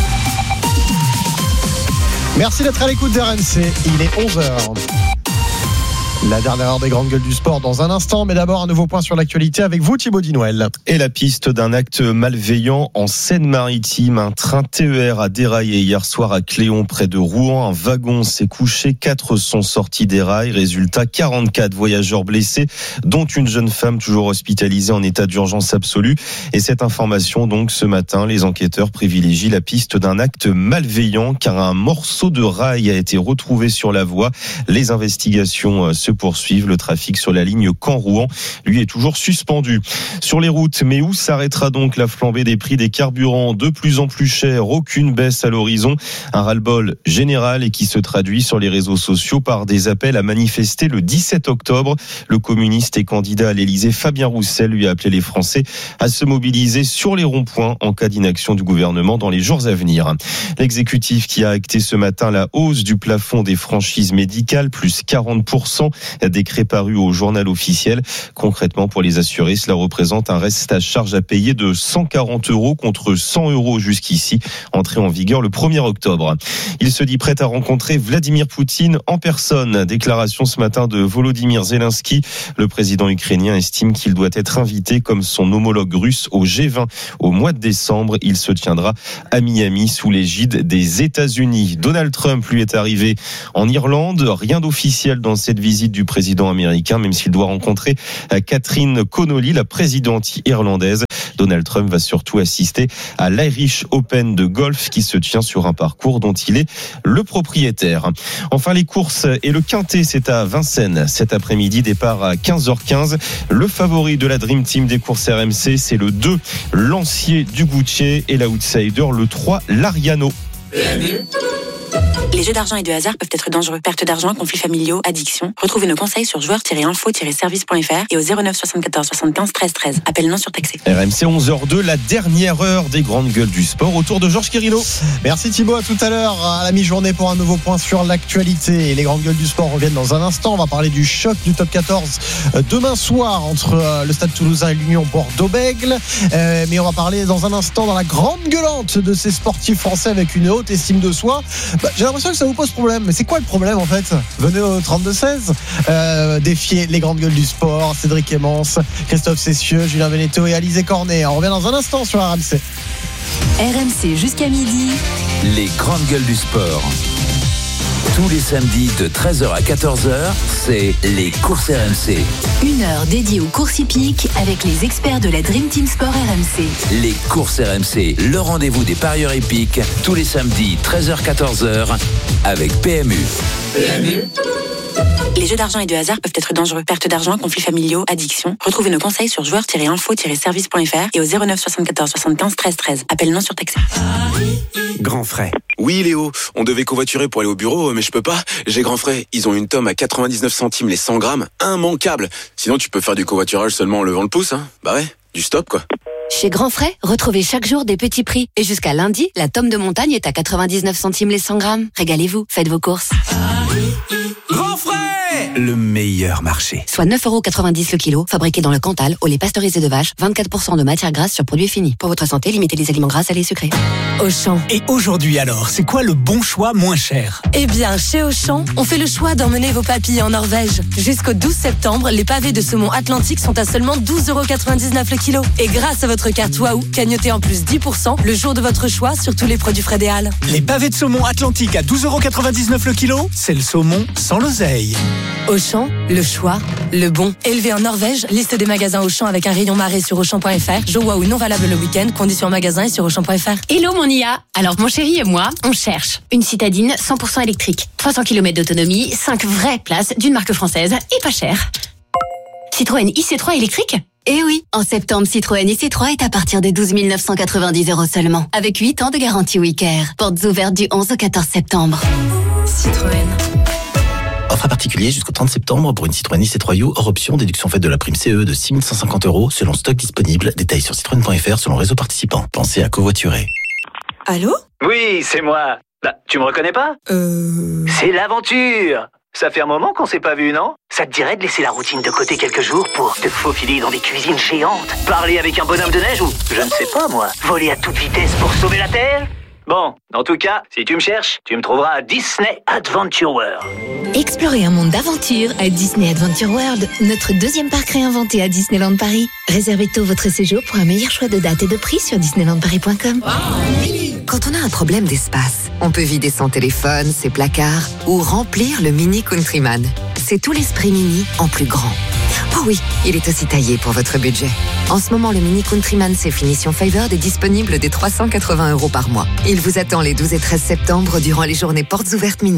Merci d'être à l'écoute d'R M C. Il est onze heures. La dernière heure des grandes gueules du sport dans un instant, mais d'abord un nouveau point sur l'actualité avec vous Thibaut Dinouel. Et la piste d'un acte malveillant en Seine-Maritime. Un train T E R a déraillé hier soir à Cléon près de Rouen. Un wagon s'est couché, quatre sont sortis des rails. Résultat, quarante-quatre voyageurs blessés, dont une jeune femme toujours hospitalisée en état d'urgence absolue. Et cette information, donc ce matin, les enquêteurs privilégient la piste d'un acte malveillant car un morceau de rail a été retrouvé sur la voie. Les investigations se poursuivent. Le trafic sur la ligne Caen-Rouen, lui, est toujours suspendu. Sur les routes, mais où s'arrêtera donc la flambée des prix des carburants de plus en plus chers? Aucune baisse à l'horizon. Un ras-le-bol général et qui se traduit sur les réseaux sociaux par des appels à manifester le dix-sept octobre. Le communiste et candidat à l'Élysée Fabien Roussel lui a appelé les Français à se mobiliser sur les ronds-points en cas d'inaction du gouvernement dans les jours à venir. L'exécutif qui a acté ce matin la hausse du plafond des franchises médicales, plus quarante pour cent, décret paru au journal officiel. Concrètement, pour les assurés, cela représente un reste à charge à payer de cent quarante euros contre cent euros jusqu'ici, entré en vigueur le premier octobre. Il se dit prêt à rencontrer Vladimir Poutine en personne. Déclaration ce matin de Volodymyr Zelensky. Le président ukrainien estime qu'il doit être invité comme son homologue russe au G vingt au mois de décembre. Il se tiendra à Miami sous l'égide des États-Unis. Donald Trump, lui, est arrivé en Irlande. Rien d'officiel dans cette visite du président américain, même s'il doit rencontrer Catherine Connolly, la présidente irlandaise. Donald Trump va surtout assister à l'Irish Open de golf qui se tient sur un parcours dont il est le propriétaire. Enfin, les courses et le quintet, c'est à Vincennes cet après-midi, départ à quinze heures quinze. Le favori de la Dream Team des courses R M C, c'est le deux, Lancier du Goutier, et l'outsider, le trois, l'Ariano. Les jeux d'argent et de hasard peuvent être dangereux. Perte d'argent, conflits familiaux, addiction. Retrouvez nos conseils sur joueurs tiret info tiret service point f r et au zéro neuf soixante-quatorze soixante-quinze treize treize. Appel non surtaxé. R M C onze heures deux, la dernière heure des grandes gueules du sport, autour de Georges Quirino. Merci Thibaut, à tout à l'heure à la mi-journée pour un nouveau point sur l'actualité. Les grandes gueules du sport reviennent dans un instant. On va parler du choc du top quatorze demain soir entre le Stade Toulousain et l'Union Bordeaux-Bègles. Euh, mais on va parler dans un instant dans la grande gueulante de ces sportifs français avec une haute estime de soi. Bah, j'ai l'impression que ça vous pose problème, mais c'est quoi le problème en fait? Venez au trente-deux seize, euh, défier les grandes gueules du sport, Cédric Emmons, Christophe Cessieux, Julien Veneto et Alizé Cornet. On revient dans un instant sur R M C. R M C jusqu'à midi. Les grandes gueules du sport. Tous les samedis de treize heures à quatorze heures, c'est les courses R M C. Une heure dédiée aux courses hippiques avec les experts de la Dream Team Sport R M C. Les courses R M C, le rendez-vous des parieurs hippiques, tous les samedis treize heures à quatorze heures avec P M U. P M U. Les jeux d'argent et de hasard peuvent être dangereux. Perte d'argent, conflits familiaux, addiction. Retrouvez nos conseils sur joueurs tiret info tiret service point f r et au zéro neuf soixante-quatorze soixante-quinze treize treize. Appel non surtaxé. Grand frais. Oui Léo, on devait covoiturer pour aller au bureau, mais je peux pas. J'ai grand frais. Ils ont une tome à quatre-vingt-dix-neuf centimes les cent grammes. Immanquable. Sinon tu peux faire du covoiturage seulement en levant le pouce, hein. Bah ouais, du stop quoi. Chez Grand Frais, retrouvez chaque jour des petits prix. Et jusqu'à lundi, la tome de montagne est à quatre-vingt-dix-neuf centimes les cent grammes. Régalez-vous, faites vos courses. Grand frais, le meilleur marché. Soit neuf euros quatre-vingt-dix le kilo, fabriqué dans le Cantal, au lait pasteurisé de vache, vingt-quatre pour cent de matière grasse sur produits finis. Pour votre santé, limitez les aliments gras, salés et sucrés. Auchan. Et aujourd'hui alors, c'est quoi le bon choix moins cher? Eh bien, chez Auchan, on fait le choix d'emmener vos papilles en Norvège. Jusqu'au douze septembre, les pavés de saumon Atlantique sont à seulement douze euros quatre-vingt-dix-neuf le kilo. Et grâce à votre carte Waouh, cagnotez en plus dix pour cent le jour de votre choix sur tous les produits frais des Halles. Les pavés de saumon Atlantique à douze euros quatre-vingt-dix-neuf le kilo, c'est le saumon sans l'oseille. Auchan, le choix, le bon. Élevé en Norvège, liste des magasins Auchan avec un rayon marée sur Auchan point f r. Jour Waouh non valable le week-end, conditions en magasin et sur Auchan point f r. Hello mon I A. Alors mon chéri et moi, on cherche une citadine cent pour cent électrique, trois cents kilomètres d'autonomie, cinq vraies places d'une marque française et pas cher. Citroën I C trois électrique? Eh oui, en septembre, Citroën I C trois est à partir de douze mille neuf cent quatre-vingt-dix euros seulement, avec huit ans de garantie WeCare. Portes ouvertes du onze au quatorze septembre. Citroën. Offre à particulier jusqu'au trente septembre pour une Citroën I C trois U hors option, déduction faite de la prime C E de six mille cent cinquante euros selon stock disponible. Détails sur citroën point f r selon réseau participant. Pensez à covoiturer. Allô? Oui, c'est moi. Bah, tu me reconnais pas? Euh... C'est l'aventure. Ça fait un moment qu'on s'est pas vu, non? Ça te dirait de laisser la routine de côté quelques jours pour te faufiler dans des cuisines géantes, parler avec un bonhomme de neige ou, je ne sais pas moi, voler à toute vitesse pour sauver la Terre? Bon, en tout cas, si tu me cherches, tu me trouveras à Disney Adventure World. Explorez un monde d'aventure à Disney Adventure World, notre deuxième parc réinventé à Disneyland Paris. Réservez tôt votre séjour pour un meilleur choix de date et de prix sur disneyland paris point com. Quand on a un problème d'espace, on peut vider son téléphone, ses placards ou remplir le Mini Countryman. C'est tout l'esprit Mini en plus grand. Oh oui, il est aussi taillé pour votre budget. En ce moment, le Mini Countryman C Finition Favored est disponible dès trois cent quatre-vingts euros par mois. Il vous attend les douze et treize septembre durant les journées portes ouvertes Mini.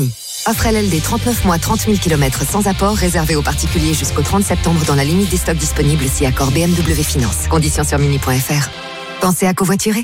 Offre L L D trente-neuf mois, trente mille kilomètres sans apport, réservé aux particuliers jusqu'au trente septembre dans la limite des stocks disponibles si accord B M W Finance. Conditions sur mini point f r. Pensez à covoiturer.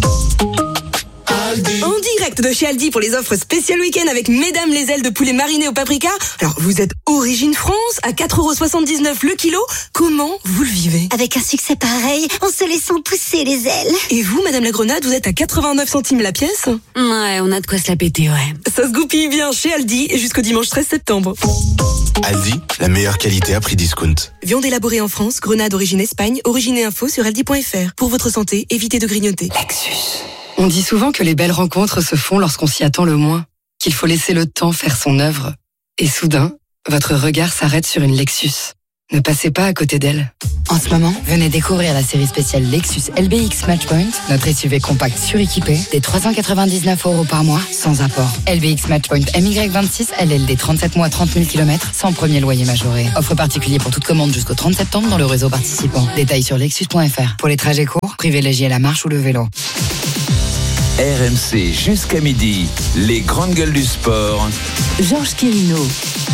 En direct de chez Aldi pour les offres spéciales week-end avec Mesdames les ailes de poulet mariné au paprika. Alors, vous êtes origine France à quatre euros soixante-dix-neuf le kilo. Comment vous le vivez? Avec un succès pareil, en se laissant pousser les ailes. Et vous, Madame la Grenade, vous êtes à quatre-vingt-neuf centimes la pièce? Ouais, on a de quoi se la péter, ouais. Ça se goupille bien chez Aldi jusqu'au dimanche treize septembre. Aldi, la meilleure qualité à prix discount. Viande élaborée en France, grenade origine Espagne, origine et info sur aldi point f r. Pour votre santé, évitez de grignoter. Lexus. On dit souvent que les belles rencontres se font lorsqu'on s'y attend le moins, qu'il faut laisser le temps faire son œuvre. Et soudain, votre regard s'arrête sur une Lexus. Ne passez pas à côté d'elle. En ce moment, venez découvrir la série spéciale Lexus L B X Matchpoint, notre S U V compact suréquipé, des trois cent quatre-vingt-dix-neuf euros par mois, sans apport. L B X Matchpoint M Y vingt-six, L L D trente-sept mois, trente mille kilomètres, sans premier loyer majoré. Offre particulier pour toute commande jusqu'au trente septembre dans le réseau participant. Détails sur lexus point f r. Pour les trajets courts, privilégiez la marche ou le vélo. R M C jusqu'à midi, les grandes gueules du sport. Georges Quirino.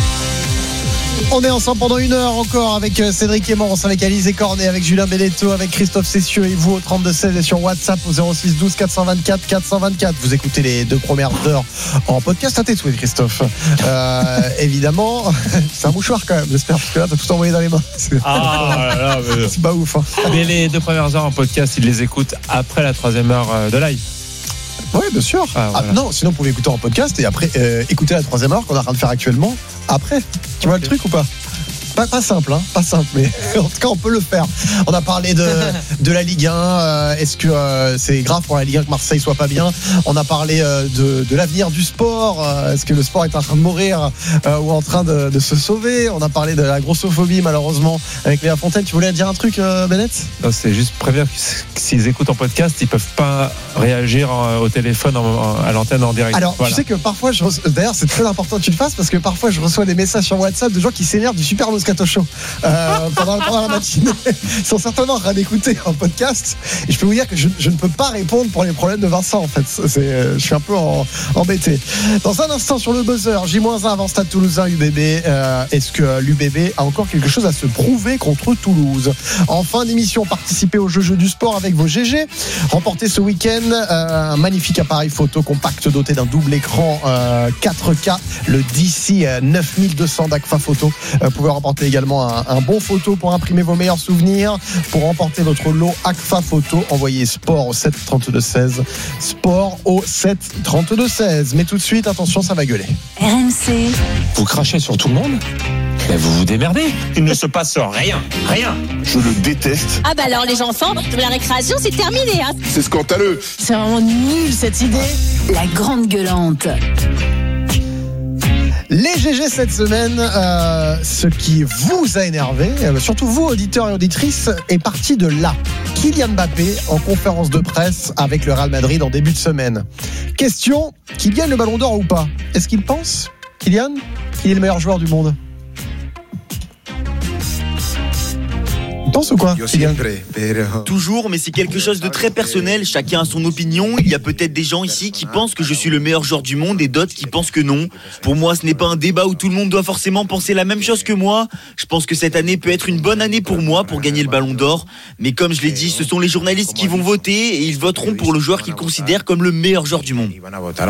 On est ensemble pendant une heure encore avec Cédric Emance, avec Alizé Cornet, avec Julien Belletto, avec Christophe Cessieux et vous au trente-deux seize et sur WhatsApp au zéro six douze quatre cent vingt-quatre quatre cent vingt-quatre. Vous écoutez les deux premières heures en podcast à tes souhaits, Christophe. Euh, évidemment, c'est un mouchoir quand même, j'espère, parce que là, t'as tout envoyé dans les mains. C'est, ah, là, là, mais... c'est pas ouf. Hein. Mais les deux premières heures en podcast, ils les écoutent après la troisième heure de live. Oui, bien sûr. Ah, voilà. ah, non, sinon, vous pouvez écouter en podcast et après euh, écouter la troisième heure qu'on est en train de faire actuellement. Après, tu vois okay. le truc ou pas? Pas, pas simple, hein, pas simple, mais en tout cas on peut le faire. On a parlé de, de la Ligue un. Euh, est-ce que euh, c'est grave pour la Ligue un que Marseille soit pas bien? On a parlé euh, de, de l'avenir du sport. Euh, est-ce que le sport est en train de mourir euh, ou en train de, de se sauver? On a parlé de la grossophobie malheureusement avec Léa Fontaine. Tu voulais dire un truc, euh, Bennett? Non, c'est juste prévenir que s'ils écoutent en podcast, ils peuvent pas réagir au téléphone en, en, à l'antenne en direct. Alors voilà. Tu sais que parfois, je reçois, d'ailleurs c'est très important que tu le fasses parce que parfois je reçois des messages sur WhatsApp de gens qui s'énervent du Super Moscato Show euh, pendant, pendant la matinée. Ils sont certainement en train d'écouter un podcast et je peux vous dire que je, je ne peux pas répondre pour les problèmes de Vincent en fait. C'est, je suis un peu en, embêté. Dans un instant sur le buzzer, J un avant Stade Toulousain U B B. Euh, est-ce que l'U B B a encore quelque chose à se prouver contre Toulouse? En fin d'émission, participez au jeu jeu du sport avec vos G G. Remportez ce week-end euh, un magnifique appareil photo compact doté d'un double écran euh, quatre K, le D C euh, neuf mille deux cents d'Agfa Photo. Euh, vous pouvez remporter également un, un bon photo pour imprimer vos meilleurs souvenirs. Pour remporter votre lot Agfa Photo, envoyez sport au sept trente-deux seize. Sport au sept trente-deux seize. Mais tout de suite, attention, ça va gueuler. R M C. Vous crachez sur tout le monde? Mais vous vous démerdez. Il ne se passe rien. Rien. Je le déteste. Ah bah alors les enfants, la récréation c'est terminé. Hein. C'est scandaleux. C'est vraiment nul cette idée. La grande gueulante. Les G G cette semaine, euh, ce qui vous a énervé, euh, surtout vous auditeurs et auditrices, est parti de là. Kylian Mbappé en conférence de presse avec le Real Madrid en début de semaine. Question, qu'il gagne le Ballon d'Or ou pas? Est-ce qu'il pense, Kylian, qu'il est le meilleur joueur du monde? Pense ou quoi? Toujours, mais c'est quelque chose de très personnel. Chacun a son opinion. Il y a peut-être des gens ici qui pensent que je suis le meilleur joueur du monde et d'autres qui pensent que non. Pour moi, ce n'est pas un débat où tout le monde doit forcément penser la même chose que moi. Je pense que cette année peut être une bonne année pour moi pour gagner le Ballon d'Or. Mais comme je l'ai dit, ce sont les journalistes qui vont voter et ils voteront pour le joueur qu'ils considèrent comme le meilleur joueur du monde.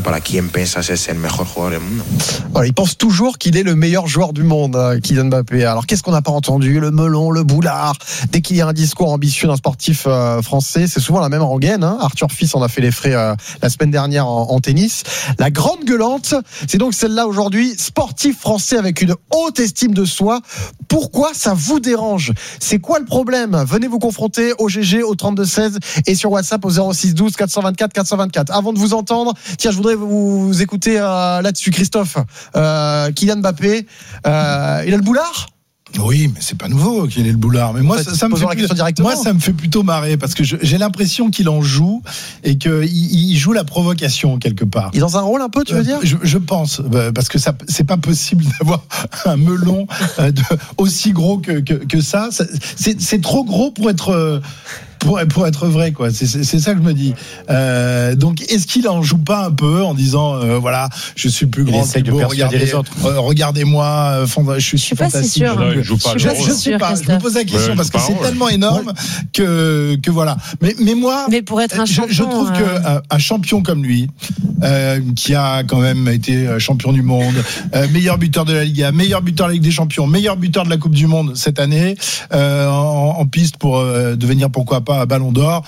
Voilà, il pense toujours qu'il est le meilleur joueur du monde, Kylian Mbappé. Alors qu'est-ce qu'on n'a pas entendu? Le melon, le boulard. Dès qu'il y a un discours ambitieux d'un sportif euh, français, c'est souvent la même rengaine. Hein. Arthur Fils en a fait les frais euh, la semaine dernière en, en tennis. La grande gueulante, c'est donc celle-là aujourd'hui. Sportif français avec une haute estime de soi. Pourquoi ça vous dérange? C'est quoi le problème? Venez vous confronter au G G, au trente-deux seize et sur WhatsApp au zéro six douze quatre cent vingt-quatre quatre cent vingt-quatre. Avant de vous entendre, tiens, je voudrais vous écouter euh, là-dessus, Christophe. Euh, Kylian Mbappé, euh, il a le boulard? Oui, mais c'est pas nouveau qu'il ait le boulard. Mais moi, ça, ça me fait plus, moi, ça me fait plutôt marrer parce que je, j'ai l'impression qu'il en joue et qu'il il joue la provocation quelque part. Il est dans un rôle un peu, tu veux dire? je, je pense, parce que ça, c'est pas possible d'avoir un melon de, aussi gros que, que, que ça. C'est, c'est trop gros pour être. pour, pour être vrai, quoi. C'est, c'est, c'est ça que je me dis. Euh, donc, est-ce qu'il en joue pas un peu en disant, euh, voilà, je suis plus grand, plus beau, regardez les autres, euh, regardez-moi, euh, je suis, je suis pas si sûr. Je, je, je, je, je sais pas. Je me pose la question ouais, parce que c'est rôle. tellement énorme que que voilà. Mais mais moi, mais pour être un champion, je, je trouve euh... que un, un champion comme lui, euh, qui a quand même été champion du monde, euh, meilleur buteur de la Liga, meilleur buteur de la Ligue des Champions, meilleur buteur de la Coupe du Monde cette année, euh, en, en piste pour euh, devenir pourquoi pas Ballon d'Or.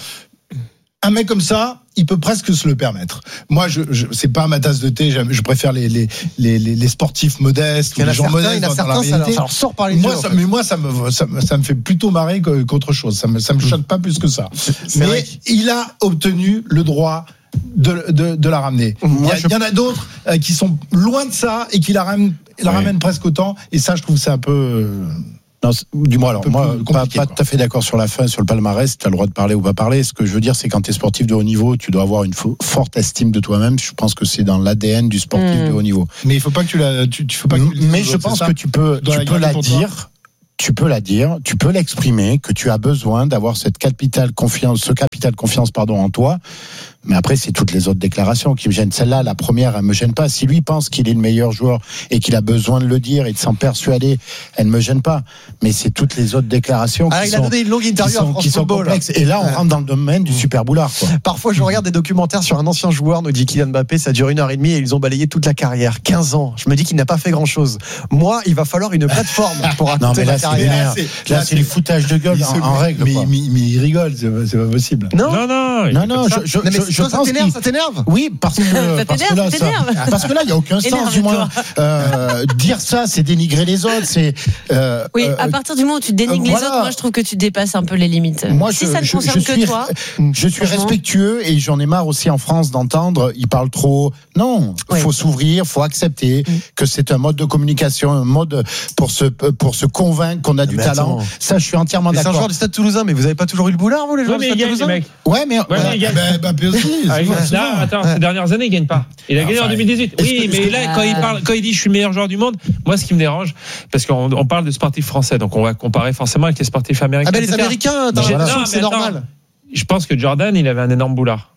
Un mec comme ça, il peut presque se le permettre. Moi, je, je c'est pas ma tasse de thé. Je préfère les les les les sportifs modestes, ou les gens certains, modestes dans, dans la réalité. Ça leur sort par les moi, yeux, ça, en fait. mais moi, ça me ça me ça me fait plutôt marrer qu'autre chose. Ça me ça me choque pas plus que ça. C'est mais vrai. Il a obtenu le droit de de, de la ramener. Moi, il y, je... y en a d'autres euh, qui sont loin de ça et qui la ramènent la oui. ramènent presque autant. Et ça, je trouve c'est un peu euh, Non, du moins, alors moi, pas, pas tout à fait d'accord sur la fin, sur le palmarès. Tu as le droit de parler ou pas parler. Ce que je veux dire, c'est quand tu es sportif de haut niveau, tu dois avoir une fo- forte estime de toi-même. Je pense que c'est dans l'A D N du sportif mmh. de haut niveau. Mais il faut pas que tu la, tu, tu faut pas que tu Mais je pense que tu peux, tu peux la dire. Tu peux la dire, tu peux l'exprimer, que tu as besoin d'avoir cette capital confiance, ce capital confiance, pardon, en toi. Mais après, c'est toutes les autres déclarations qui me gênent. Celle-là, la première, elle me gêne pas. Si lui pense qu'il est le meilleur joueur et qu'il a besoin de le dire et de s'en persuader, elle ne me gêne pas. Mais c'est toutes les autres déclarations ah, qui, il a sont, donné une longue interview qui, sont, qui sont complexes. Et là, on rentre dans le domaine du super boulard, quoi. Parfois, je regarde des documentaires sur un ancien joueur, nous dit Kylian Mbappé, ça dure une heure et demie et ils ont balayé toute la carrière. quinze ans. Je me dis qu'il n'a pas fait grand-chose. Moi, il va falloir une plateforme pour raconter non, mais là, la carrière. Là, c'est, là, c'est du foutage de gueule en, en règle. Mais, mais, mais il rigole, c'est pas, c'est pas possible. Non, non, non. Non, non, je, je, non, mais je, je toi, pense ça t'énerve, ça t'énerve. Oui, parce que, ça parce que là, ça, parce que là, il n'y a aucun sens, du moins. Euh, dire ça, c'est dénigrer les autres, c'est. Euh, oui, à partir du moment où tu dénigres euh, voilà. les autres, moi, je trouve que tu dépasses un peu les limites. Moi, si je, ça ne je, concerne je suis, que toi. Je suis respectueux et j'en ai marre aussi en France d'entendre, ils parlent trop. Non, il oui. faut s'ouvrir, il faut accepter mmh. que c'est un mode de communication, un mode pour se, pour se convaincre qu'on a mais du attends. talent. Ça, je suis entièrement mais d'accord. C'est un joueur du Stade Toulousain, mais vous n'avez pas toujours eu le boulard, vous, les joueurs ouais, du Stade Toulousain? Ouais, mais. Mbappé aussi. Là, attends, ces dernières années, il gagne pas. Il a gagné en deux mille dix-huit. Oui, mais là, quand il parle, quand il dit je suis meilleur joueur du monde, moi, ce qui me dérange, parce qu'on on parle de sportifs français, donc on va comparer forcément avec les sportifs américains. Ah ben les Américains, t'as l'impression que c'est normal. Je pense que Jordan, il avait un énorme boulard.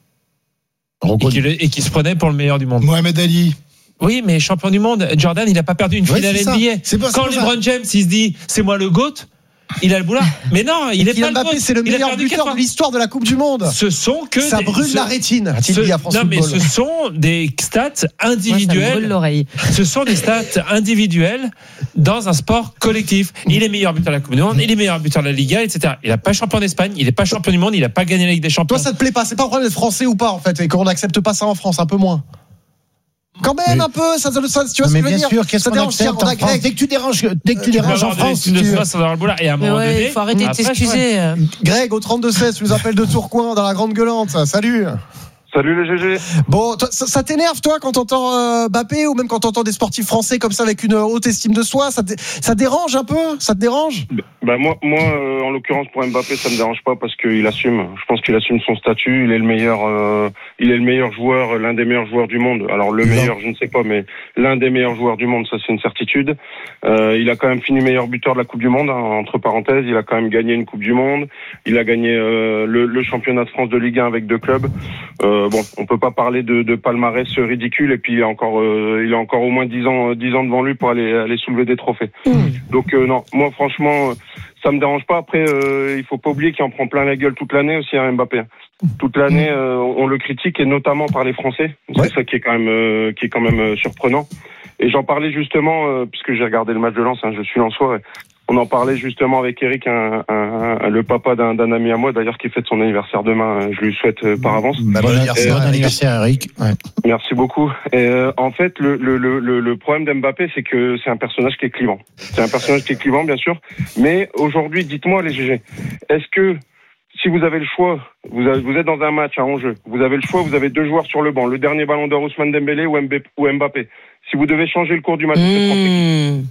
Et qu'il, et qu'il se prenait pour le meilleur du monde. Mohamed Ali. Oui, mais champion du monde, Jordan, il n'a pas perdu une ouais, finale N B A. C'est pas, quand c'est LeBron James, il se dit c'est moi le GOAT, il a le boulard. Mais non, il est pas le GOAT. C'est le meilleur buteur de l'histoire de la Coupe du Monde. Ce sont que ça des, brûle ce, la rétine. Ce, non, mais ce sont des stats individuelles. Moi, ça brûle l'oreille. Ce sont des stats individuelles dans un sport collectif. Il est meilleur buteur de la Coupe du Monde, il est meilleur buteur de la Liga, et cetera. Il n'a pas champion d'Espagne, il n'est pas champion du monde, il n'a pas gagné la Ligue des Champions. Toi, ça te plaît pas? C'est pas un problème d'être français ou pas, en fait, et qu'on n'accepte pas ça en France, un peu moins. Quand même mais, un peu, ça, ça, ça tu vois ce que je veux dire. Mais bien sûr, qu'est-ce qu'on accepte en France? Dès que tu déranges, dès que tu déranges en France, tu et à un moment donné, il faut arrêter de t'excuser. Greg au trente-deux seize, tu nous appelles de Tourcoing dans la Grande Gueulante. Salut. Salut les G G. Bon, toi, ça, ça t'énerve toi quand t'entends euh, Mbappé ou même quand t'entends des sportifs français comme ça avec une haute estime de soi, ça, te, ça dérange un peu? Ça te dérange? Bah moi, moi, euh, en l'occurrence pour Mbappé, ça me dérange pas parce qu'il assume. Je pense qu'il assume son statut. Il est le meilleur, euh, il est le meilleur joueur, l'un des meilleurs joueurs du monde. Alors le non. meilleur, je ne sais pas, mais l'un des meilleurs joueurs du monde, ça c'est une certitude. Euh, il a quand même fini meilleur buteur de la Coupe du Monde, hein, entre parenthèses. Il a quand même gagné une Coupe du Monde. Il a gagné euh, le, le championnat de France de Ligue un avec deux clubs. Euh, bon, on peut pas parler de, de palmarès ridicule et puis il a encore, euh, il a encore au moins dix ans, dix ans devant lui pour aller, aller soulever des trophées. Mmh. Donc euh, non, moi franchement, ça me dérange pas. Après, euh, il faut pas oublier qu'il en prend plein la gueule toute l'année aussi, hein, Mbappé. Toute l'année, euh, on le critique et notamment par les Français. C'est ouais. ça qui est quand même, euh, qui est quand même euh, surprenant. Et j'en parlais justement, euh, puisque j'ai regardé le match de Lens, hein, je suis lensois. On en parlait justement avec Eric, un, un, un, le papa d'un, d'un ami à moi, d'ailleurs, qui fête son anniversaire demain. Je lui souhaite euh, par avance. Bah, bon anniversaire, bon anniversaire, Eric. Ouais. Merci beaucoup. Et, euh, en fait, le, le, le, le problème d'Mbappé, c'est que c'est un personnage qui est clivant. C'est un personnage qui est clivant, bien sûr. Mais aujourd'hui, dites-moi, les G G, est-ce que si vous avez le choix, vous, avez, vous êtes dans un match à enjeu, vous avez le choix, vous avez deux joueurs sur le banc, le dernier ballon d'or Ousmane Dembélé ou Mbappé. Si vous devez changer le cours du match, mmh.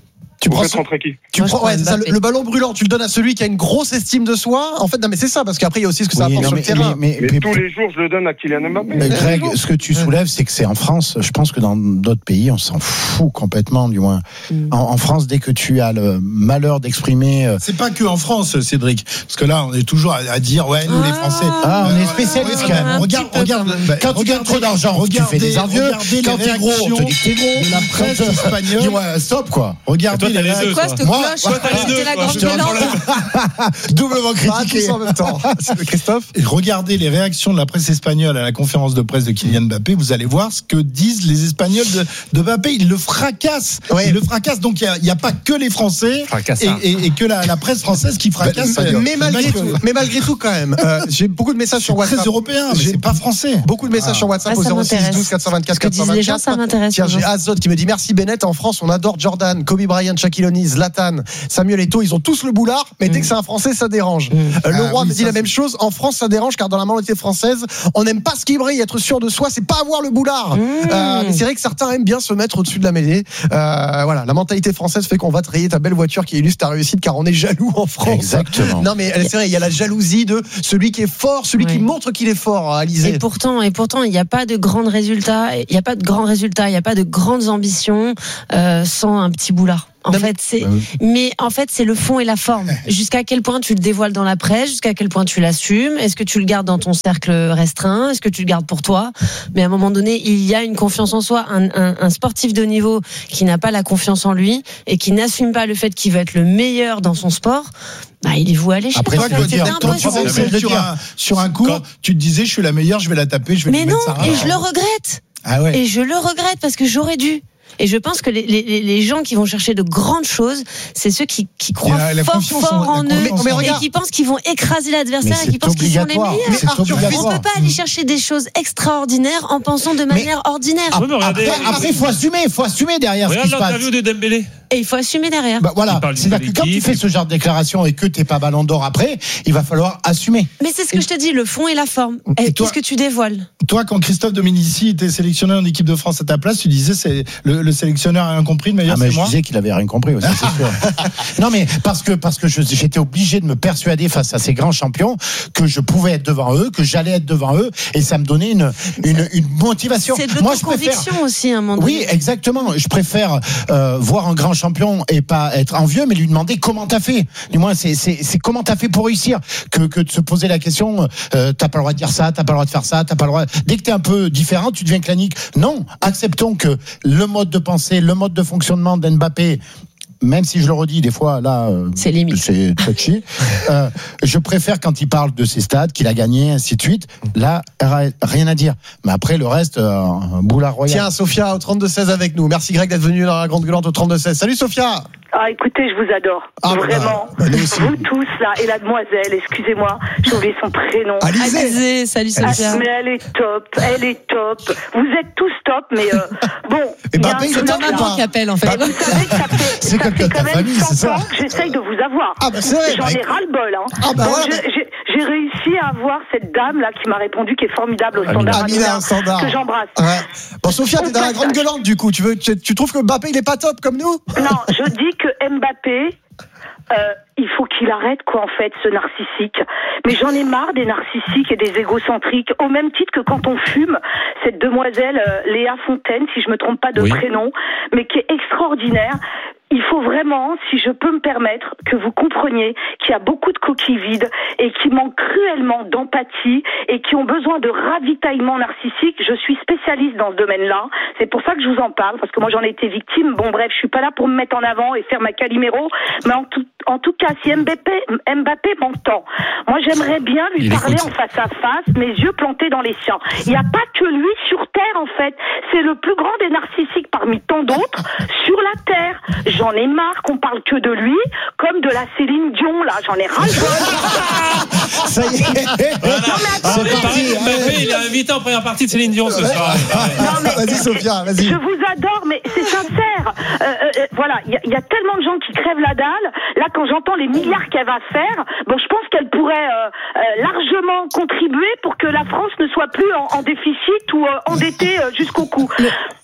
Tu Vous prends faites ce- rentrer qui Tu Moi, je prends, ouais, prends c'est ça, le, Mbappé. le ballon brûlant, tu le donnes à celui qui a une grosse estime de soi. En fait, non, mais c'est ça, parce qu'après, il y a aussi ce que ça Oui, apporte non, sur mais, le terrain. mais- mais- Mais mais- tous les jours, je le donne à Kylian Mbappé. mais Greg, ce que tu soulèves, c'est que c'est en France. Je pense que dans d'autres pays, on s'en fout complètement, du moins. En, en France, dès que tu as le malheur d'exprimer. euh, C'est pas que en France, Cédric, parce que là, on est toujours à, à dire, ouais, nous les Français. Ah, on est Euh, spécialistes ouais, quand même. ouais, Regarde, Un petit peu regarde. quand même. bah, Quand tu gagnes trop d'argent, tu regardez, fais des envieux. regardez Quand les t'es gros, on te dit que t'es gros. réactions de la presse Quand, euh, espagnole. dis-moi, stop, quoi. Regardez Et toi, t'as les les deux, réactions. Quoi, toi. cette Moi, cloche toi, t'as les deux, C'était la toi, grande je te gueulante. Doublement Pas critiqué. tous en même temps. Christophe Et regardez les réactions de la presse espagnole à la conférence de presse de Kylian Mbappé, vous allez voir ce que disent les Espagnols de, de Mbappé. Ils le fracassent. Ouais. Ils le fracassent. Donc il n'y a, a pas que les Français et, Fracassard. et- et que la, la presse française qui fracasse. mais, euh, mais malgré le mec, tout, euh, mais malgré tout, quand même, euh, j'ai beaucoup de messages sur c'est très WhatsApp. européen, mais J'ai c'est pas français. Beaucoup de messages Ah. sur WhatsApp Ah, au ça zéro six m'intéresse. douze quatre cent vingt-quatre Ce que disent les gens, ça m'intéresse. Tiens, j'ai maintenant. Azot qui me dit merci Bennett. En France, on adore Jordan, Kobe Bryant, Shaquille O'Neal, Zlatan, Samuel Eto'o. Ils ont tous le boulard, mais dès que c'est un Français, ça dérange. Euh, le Ah roi oui, me dit ça, la même c'est- chose. En France, ça dérange car dans la mentalité française, on n'aime pas ce qui brille. Être sûr de soi, c'est pas avoir le boulard. Euh, mais c'est vrai que certains aiment bien se mettre au-dessus de la mêlée. Euh, voilà, la mentalité française fait qu'on va te rayer ta belle voiture qui illustre ta réussite car on est jaloux en France. Exactement. Non mais c'est vrai, il y a la jalousie de celui qui est fort, celui qui Oui. montre qu'il est fort, Alizé. Et pourtant, et pourtant, il n'y a pas de grands résultats. Il n'y a pas de grands résultats. Il n'y a pas de grandes ambitions euh, sans un petit boulard. En Non, fait, c'est, Bah oui. mais en fait, c'est le fond et la forme. Jusqu'à quel point tu le dévoiles dans la presse, jusqu'à quel point tu l'assumes. Est-ce que tu le gardes dans ton cercle restreint? Est-ce que tu le gardes pour toi? Mais à un moment donné, il y a une confiance en soi. Un, un, un sportif de haut niveau qui n'a pas la confiance en lui et qui n'assume pas le fait qu'il va être le meilleur dans son sport, bah, il est voué à l'échec. Après, En Toi, fait, quoi c'est dire, toi, impossible. par exemple, de sur dire. un, sur un cours, tu te disais, je suis la meilleure, je vais la taper, je vais Mais lui non, mettre ça. et je le regrette. Ah ouais. Et je le regrette parce que j'aurais dû. Et je pense que les, les, les gens qui vont chercher de grandes choses, c'est ceux qui, qui croient la- la fort, confiance fort en- en la eux confiance en et eux. regarde. qui pensent qu'ils vont écraser l'adversaire Mais et qui c'est pensent qu'ils sont les obligatoire. meilleurs. Mais c'est On obligatoire. ne peut pas aller chercher des choses extraordinaires en pensant de manière ordinaire. Oui, mais regardez, Après, après, il faut assumer, il faut assumer derrière ce qui regarde se passe. l'interview de Dembélé. Et il faut assumer derrière. Bah voilà, Il parle d'une c'est-à-dire que quand tu collectif, fais ce genre de déclaration et que t'es pas ballon d'or après, il va falloir assumer. Mais c'est ce que je te dis, le fond et la forme. Et Et toi- qu'est-ce que tu dévoiles? Toi, quand Christophe Dominici était sélectionné en équipe de France à ta place, tu disais, c'est le, le sélectionneur a rien compris, le meilleur Ah, mais c'est je moi. disais qu'il avait rien compris aussi, c'est sûr. Non mais parce que parce que je- j'étais obligé de me persuader face à ces grands champions que je pouvais être devant eux, que j'allais être devant eux, et ça me donnait une une, une motivation. C'est de Moi, je préfère. l'autoconviction aussi à un moment donné. Oui, exactement. Je préfère euh, voir un grand champion et pas être envieux, mais lui demander comment t'as fait. Du moins, c'est c'est c'est comment t'as fait pour réussir que que de se poser la question. Euh, t'as pas le droit de dire ça, t'as pas le droit de faire ça, t'as pas le droit. Dès que t'es un peu différent, tu deviens clanique. Non, acceptons que le mode de pensée, le mode de fonctionnement d'Mbappé. Même si je le redis des fois, là, euh, c'est limite. C'est touchy. euh, je préfère quand il parle de ses stades, qu'il a gagné, ainsi de suite. Là, rien à dire. Mais après, le reste, euh, un boulard royal. Tiens, Sophia au trente-deux seize avec nous. Merci Greg d'être venu dans la grande gueulante au trente-deux seize. Salut Sophia. Ah, écoutez, je vous adore. Ah, Vraiment. bah, nous aussi. Vous tous, là, et la demoiselle, excusez-moi, j'ai oublié son prénom. Alizé. Alizé, salut Ah, Sophia. mais elle est top, elle est top. Vous êtes tous top, mais euh, bon. Et il y a Mbappé, un il est truc top là. ou pas qui appelle en fait. Vous savez que ça fait, C'est ça quelqu'un fait de ta quand même famille, c'est cent ça ans que j'essaye de vous avoir. Ah, bah, c'est vrai, J'en bah, ai ras-le-bol. Hein. Ah, bah, Donc, ouais, je- mais- j'ai, j'ai réussi à avoir cette dame là qui m'a répondu, qui est formidable au standard. Amina, Amina, standard. que j'embrasse. Ouais. Bon, Sophia, t'es Au dans la grande passage. gueulante du coup. Tu veux, tu, tu trouves que Mbappé il est pas top comme nous? Non, je dis que Mbappé, euh, il faut qu'il arrête quoi en fait ce narcissique. Mais j'en ai marre des narcissiques et des égocentriques. Au même titre que quand on fume, cette demoiselle euh, Léa Fontaine, si je me trompe pas de Oui. prénom, mais qui est extraordinaire. Il faut vraiment, si je peux me permettre, que vous compreniez qu'il y a beaucoup de coquilles vides et qui manquent cruellement d'empathie et qui ont besoin de ravitaillement narcissique. Je suis spécialiste dans ce domaine-là. C'est pour ça que je vous en parle, parce que moi j'en ai été victime. Bon bref, je suis pas là pour me mettre en avant et faire ma Calimero, mais en tout, en tout cas, si Mbappé, Mbappé m'entend, moi j'aimerais bien lui Il parler écoute. en face à face, mes yeux plantés dans les siens. Il n'y a pas que lui sur Terre en fait. C'est le plus grand des narcissiques parmi tant d'autres sur la Terre. J'en ai marre qu'on parle que de lui, comme de la Céline Dion, là. J'en ai ras-le-bol. Ça y est. Voilà. C'est Ah, mais parti. pareil, Mbappé, il est invité en première partie de Céline Dion ce soir. Non, mais- Vas-y Sophia, vas-y. Je vous adore, mais c'est sincère. Euh, euh, voilà, il y, a- il y a tellement de gens qui crèvent la dalle. Là, quand j'entends les milliards qu'elle va faire, bon, je pense qu'elle pourrait euh, euh, largement contribuer pour que la France ne soit plus en, en déficit ou euh, endettée euh, jusqu'au cou.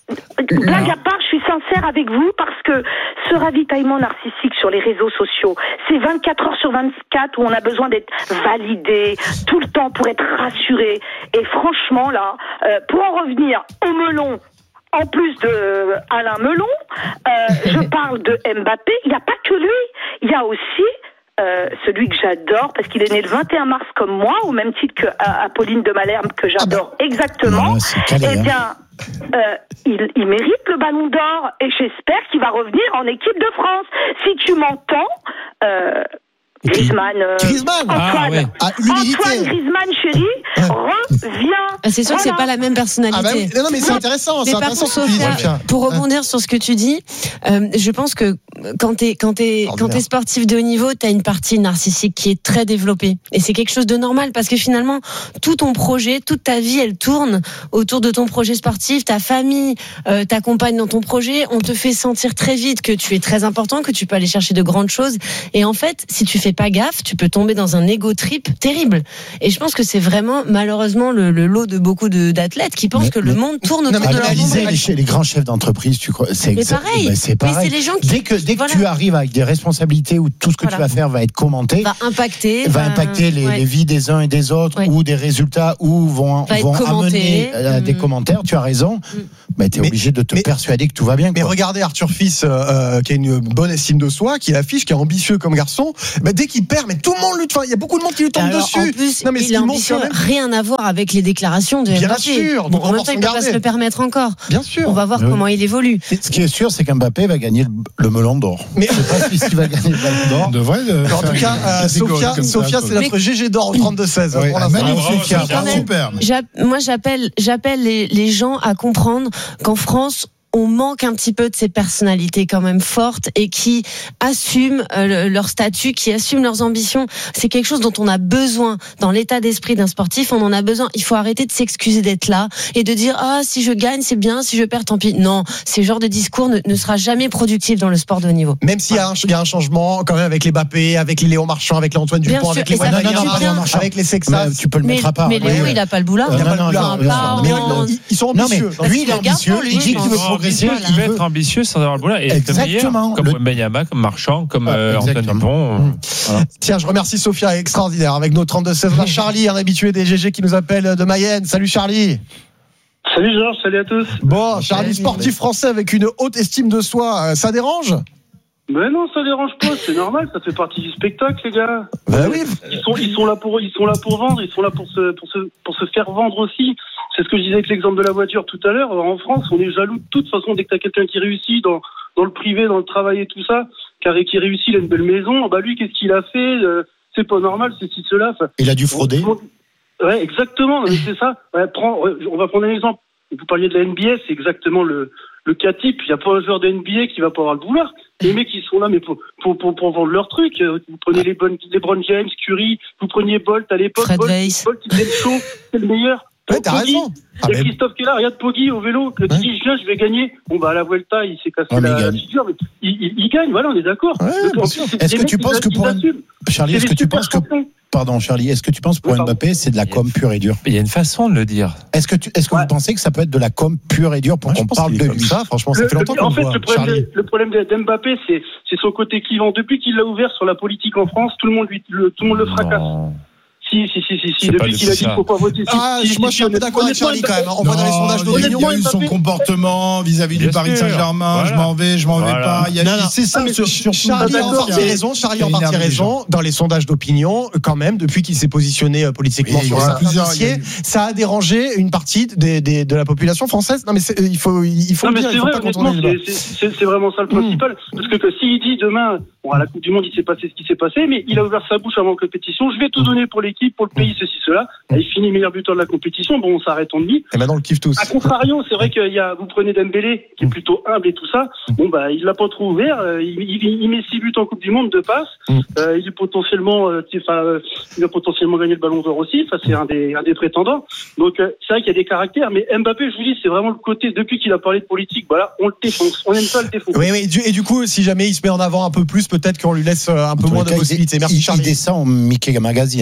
Blague à part, je suis sincère avec vous parce que ce ravitaillement narcissique sur les réseaux sociaux, c'est vingt-quatre heures sur vingt-quatre où on a besoin d'être validé tout le temps pour être rassuré. Et franchement, là, euh, pour en revenir au melon, en plus de Alain Melon, euh, je parle de Mbappé. Il n'y a pas que lui, il y a aussi Euh, celui que j'adore parce qu'il est né le vingt et un mars comme moi, au même titre que euh, Apolline de Malherbe que j'adore exactement. Non, c'est calé, eh hein. bien, euh, il, il mérite le Ballon d'Or et j'espère qu'il va revenir en équipe de France. Si tu m'entends, euh, Griezmann, euh, Griezmann Antoine, ah, ouais. ah, Antoine Griezmann, chérie, reviens. Ah, c'est sûr que c'est Voilà. pas la même personnalité. Ah bah oui. Non, mais c'est intéressant, c'est Mais par intéressant contre, ce que tu dis, Sophia, Sophia. pour rebondir sur ce que tu dis, euh, je pense que quand t'es quand t'es quand t'es sportif de haut niveau, t'as une partie narcissique qui est très développée et c'est quelque chose de normal parce que finalement tout ton projet, toute ta vie, elle tourne autour de ton projet sportif. Ta famille euh, t'accompagne dans ton projet. On te fait sentir très vite que tu es très important, que tu peux aller chercher de grandes choses. Et en fait, si tu fais pas gaffe, tu peux tomber dans un ego trip terrible. Et je pense que c'est vraiment malheureusement le, le lot de beaucoup de, d'athlètes qui pensent Mais- que le mais- monde tourne Non, autour mais de leur analyser monde. les, che- les grands chefs d'entreprise, tu crois, c'est Mais exact- pareil. ben, c'est Mais pareil. c'est les gens qui- dès que dès que voilà. tu arrives avec des responsabilités où tout ce que Voilà. tu vas faire va être commenté, va impacter, va impacter les, ouais. les vies des uns et des autres ou des résultats où vont Va être vont commenté. amener euh, des Mm. commentaires. Tu as raison. Mais tu es obligé de te persuader que tout va bien. Mais quoi. regardez Arthur Fils, euh, euh, qui a une bonne estime de soi, qui affiche, qui est ambitieux comme garçon. Bah, dès qu'il perd, mais tout le monde lui, enfin, il y a beaucoup de monde qui lui tombe Alors, dessus. En plus, non, mais ce il est qui montre ambitieux, quand même- rien à voir avec les déclarations de Bien Mbappé. sûr, Bon, donc en on même va temps, s'en il peut pas garder. se le permettre encore. Bien sûr. On va voir Oui. comment il évolue. Ce qui est sûr, c'est qu'Mbappé va gagner le, le melon d'or. Mais je sais pas s'il va gagner le ballon d'or. On devrait le En tout cas, euh, Sophia, Sophia c'est notre G G d'or au trente-deux seize. Oui, Pour l'instant. magnifique, Mais quand même, super. j'app- moi, j'appelle, j'appelle les, les gens à comprendre qu'en France, on manque un petit peu de ces personnalités quand même fortes et qui assument euh, le- leur statut, qui assument leurs ambitions. C'est quelque chose dont on a besoin dans l'état d'esprit d'un sportif. On en a besoin. Il faut arrêter de s'excuser d'être là et de dire ah si je gagne c'est bien, si je perds tant pis. Non, ce genre de discours ne, ne sera jamais productif dans le sport de haut niveau. Même s'il y a, un, il y a un changement quand même avec les Mbappé, avec les Léon Marchand, avec les Antoine Bien Dupont, sûr, avec les et ça fait Wanyama, du bien. avec les Sexas. Mais tu peux le Mais, mettre à part. mais Léo, Ouais. il a pas le boulard. Il a Non, pas le non, boulard. non, non, Mais non, non. ils- ils sont Non, ambitieux. mais lui, il est C'est ambitieux. garçon, lui, Il dit je qu'il veut pense. progresser. Il Il peut veut. être ambitieux sans avoir le boulot et être le Exactement. meilleur, comme Le- Wembanyama, comme Marchand, comme Ah, euh, Antoine exactement. Dupont. Voilà. Tiens, je remercie Sophia, extraordinaire, avec nos trente-deux seize. On a Charlie, un habitué des G G qui nous appelle de Mayenne. Salut Charlie. Salut Georges, salut à tous. Bon, Charlie, sportif français avec une haute estime de soi, euh, ça dérange? Mais non, ça dérange pas, c'est normal, ça fait partie du spectacle, les gars. Ben oui. Ils sont, ils sont là pour, ils sont là pour vendre, ils sont là pour se, pour se, pour se faire vendre aussi. C'est ce que je disais avec l'exemple de la voiture tout à l'heure. En France, on est jaloux de toute façon dès que t'as quelqu'un qui réussit dans, dans le privé, dans le travail et tout ça, car qui réussit, il a une belle maison. Bah lui, qu'est-ce qu'il a fait? Euh, C'est pas normal, c'est ci, cela. Enfin, Il a dû frauder. Ouais, exactement, mais c'est ça. Ouais, prends, ouais, on va prendre un exemple. Vous parliez de la N B A, c'est exactement le, le cas type. Il n'y a pas un joueur de N B A qui va pas avoir le boulard. Les mecs, ils sont là, mais pour, pour, pour, pour vendre leur truc. Vous prenez les bonnes, les LeBron James, Curry, vous preniez Bolt à l'époque. Fred Bolt, Weiss. Bolt, il faisait le show, c'est le meilleur. Ouais, t'as Poggi, raison. Ah, il y a mais- Christophe qui est là, regarde Poggi au vélo, le petit je viens, je vais gagner. Bon, bah, à la Vuelta, il s'est cassé Ouais, mais la, il la gagne. figure, mais il, il, il gagne, voilà, on est d'accord. Ouais, Donc, bien en sûr. plus, c'est Est-ce des que mecs tu qui penses que ils pour un- assument. Charlie, C'est est-ce des que tu super penses que champions. Pardon Charlie, est-ce que tu penses pour Oui, pardon. Mbappé c'est de la com pure et dure? Il y a une façon de le dire. Est-ce que tu, est-ce que Ouais. vous pensez que ça peut être de la com pure et dure pour Moi, je qu'on pense parle qu'il de est comme lui? ça, franchement, ça Le- fait longtemps le- qu'on en le fait, voit, le problème, Charlie. de- le problème de- d'Mbappé, c'est, c'est son côté clivant. Depuis qu'il l'a ouvert sur la politique en France, tout le monde lui, le, tout le monde le fracasse. Non. Si, si, si, si, si. C'est pas Depuis de qu'il a dit ça. qu'il faut pas voter. Si, Ah, si, si, moi, je suis un peu d'accord avec Charlie quand même. On voit dans les sondages Non, il y a d'opinion. eu son comportement vis-à-vis Bien du Paris sûr. Saint-Germain. Je Voilà. m'en vais, je m'en vais Voilà. pas. Il y a, Non, non. c'est ça, Ah, mais sur, sur Charlie a en d'accord, partie mais- raison, Charlie a en Il partie énerve les raison. Dans les sondages d'opinion, quand même, depuis qu'il s'est positionné euh, politiquement Oui, sur il y a certains plusieurs- dossiers, il y a eu- ça a dérangé une partie des, des, de la population française. Non, mais c'est- il faut, il faut Non, le mais dire, c'est il faut vrai, pas honnêtement, contourner le débat. c'est, c'est, c'est vraiment ça le principal. Parce que, que s'il dit demain, bon, à la Coupe du Monde, il s'est passé ce qui s'est passé, mais il a ouvert sa bouche avant la compétition, je vais tout donner pour l'équipe, pour le pays, ceci, cela. Et il finit meilleur buteur de la compétition, bon, on s'arrête, on le dit. Et maintenant, on le kiffe tous. A contrario, c'est vrai qu'il y a, vous prenez Dembélé, qui est plutôt humble et tout ça. Bon, bah, il l'a pas trop ouvert. euh, Il, il, il met six buts en Coupe du Monde, deux passes. Euh, il est potentiellement, euh, enfin, euh, il va potentiellement gagner le Ballon d'Or aussi. Enfin, c'est un des, un des prétendants. Donc, euh, c'est vrai qu'il y a des caractères. Mais Mbappé, je vous dis, c'est vraiment le côté, depuis qu'il a parlé de politique, voilà, on le défonce. On aime ça le défoncer. Oui, oui, du- et du coup, si jamais il se met en avant un peu plus, peut-être qu'on lui laisse euh, un peu En tous moins les de cas, il- possibilités. il, Merci il Charlie. descend au Mickey Magazine hein, dans les sondages.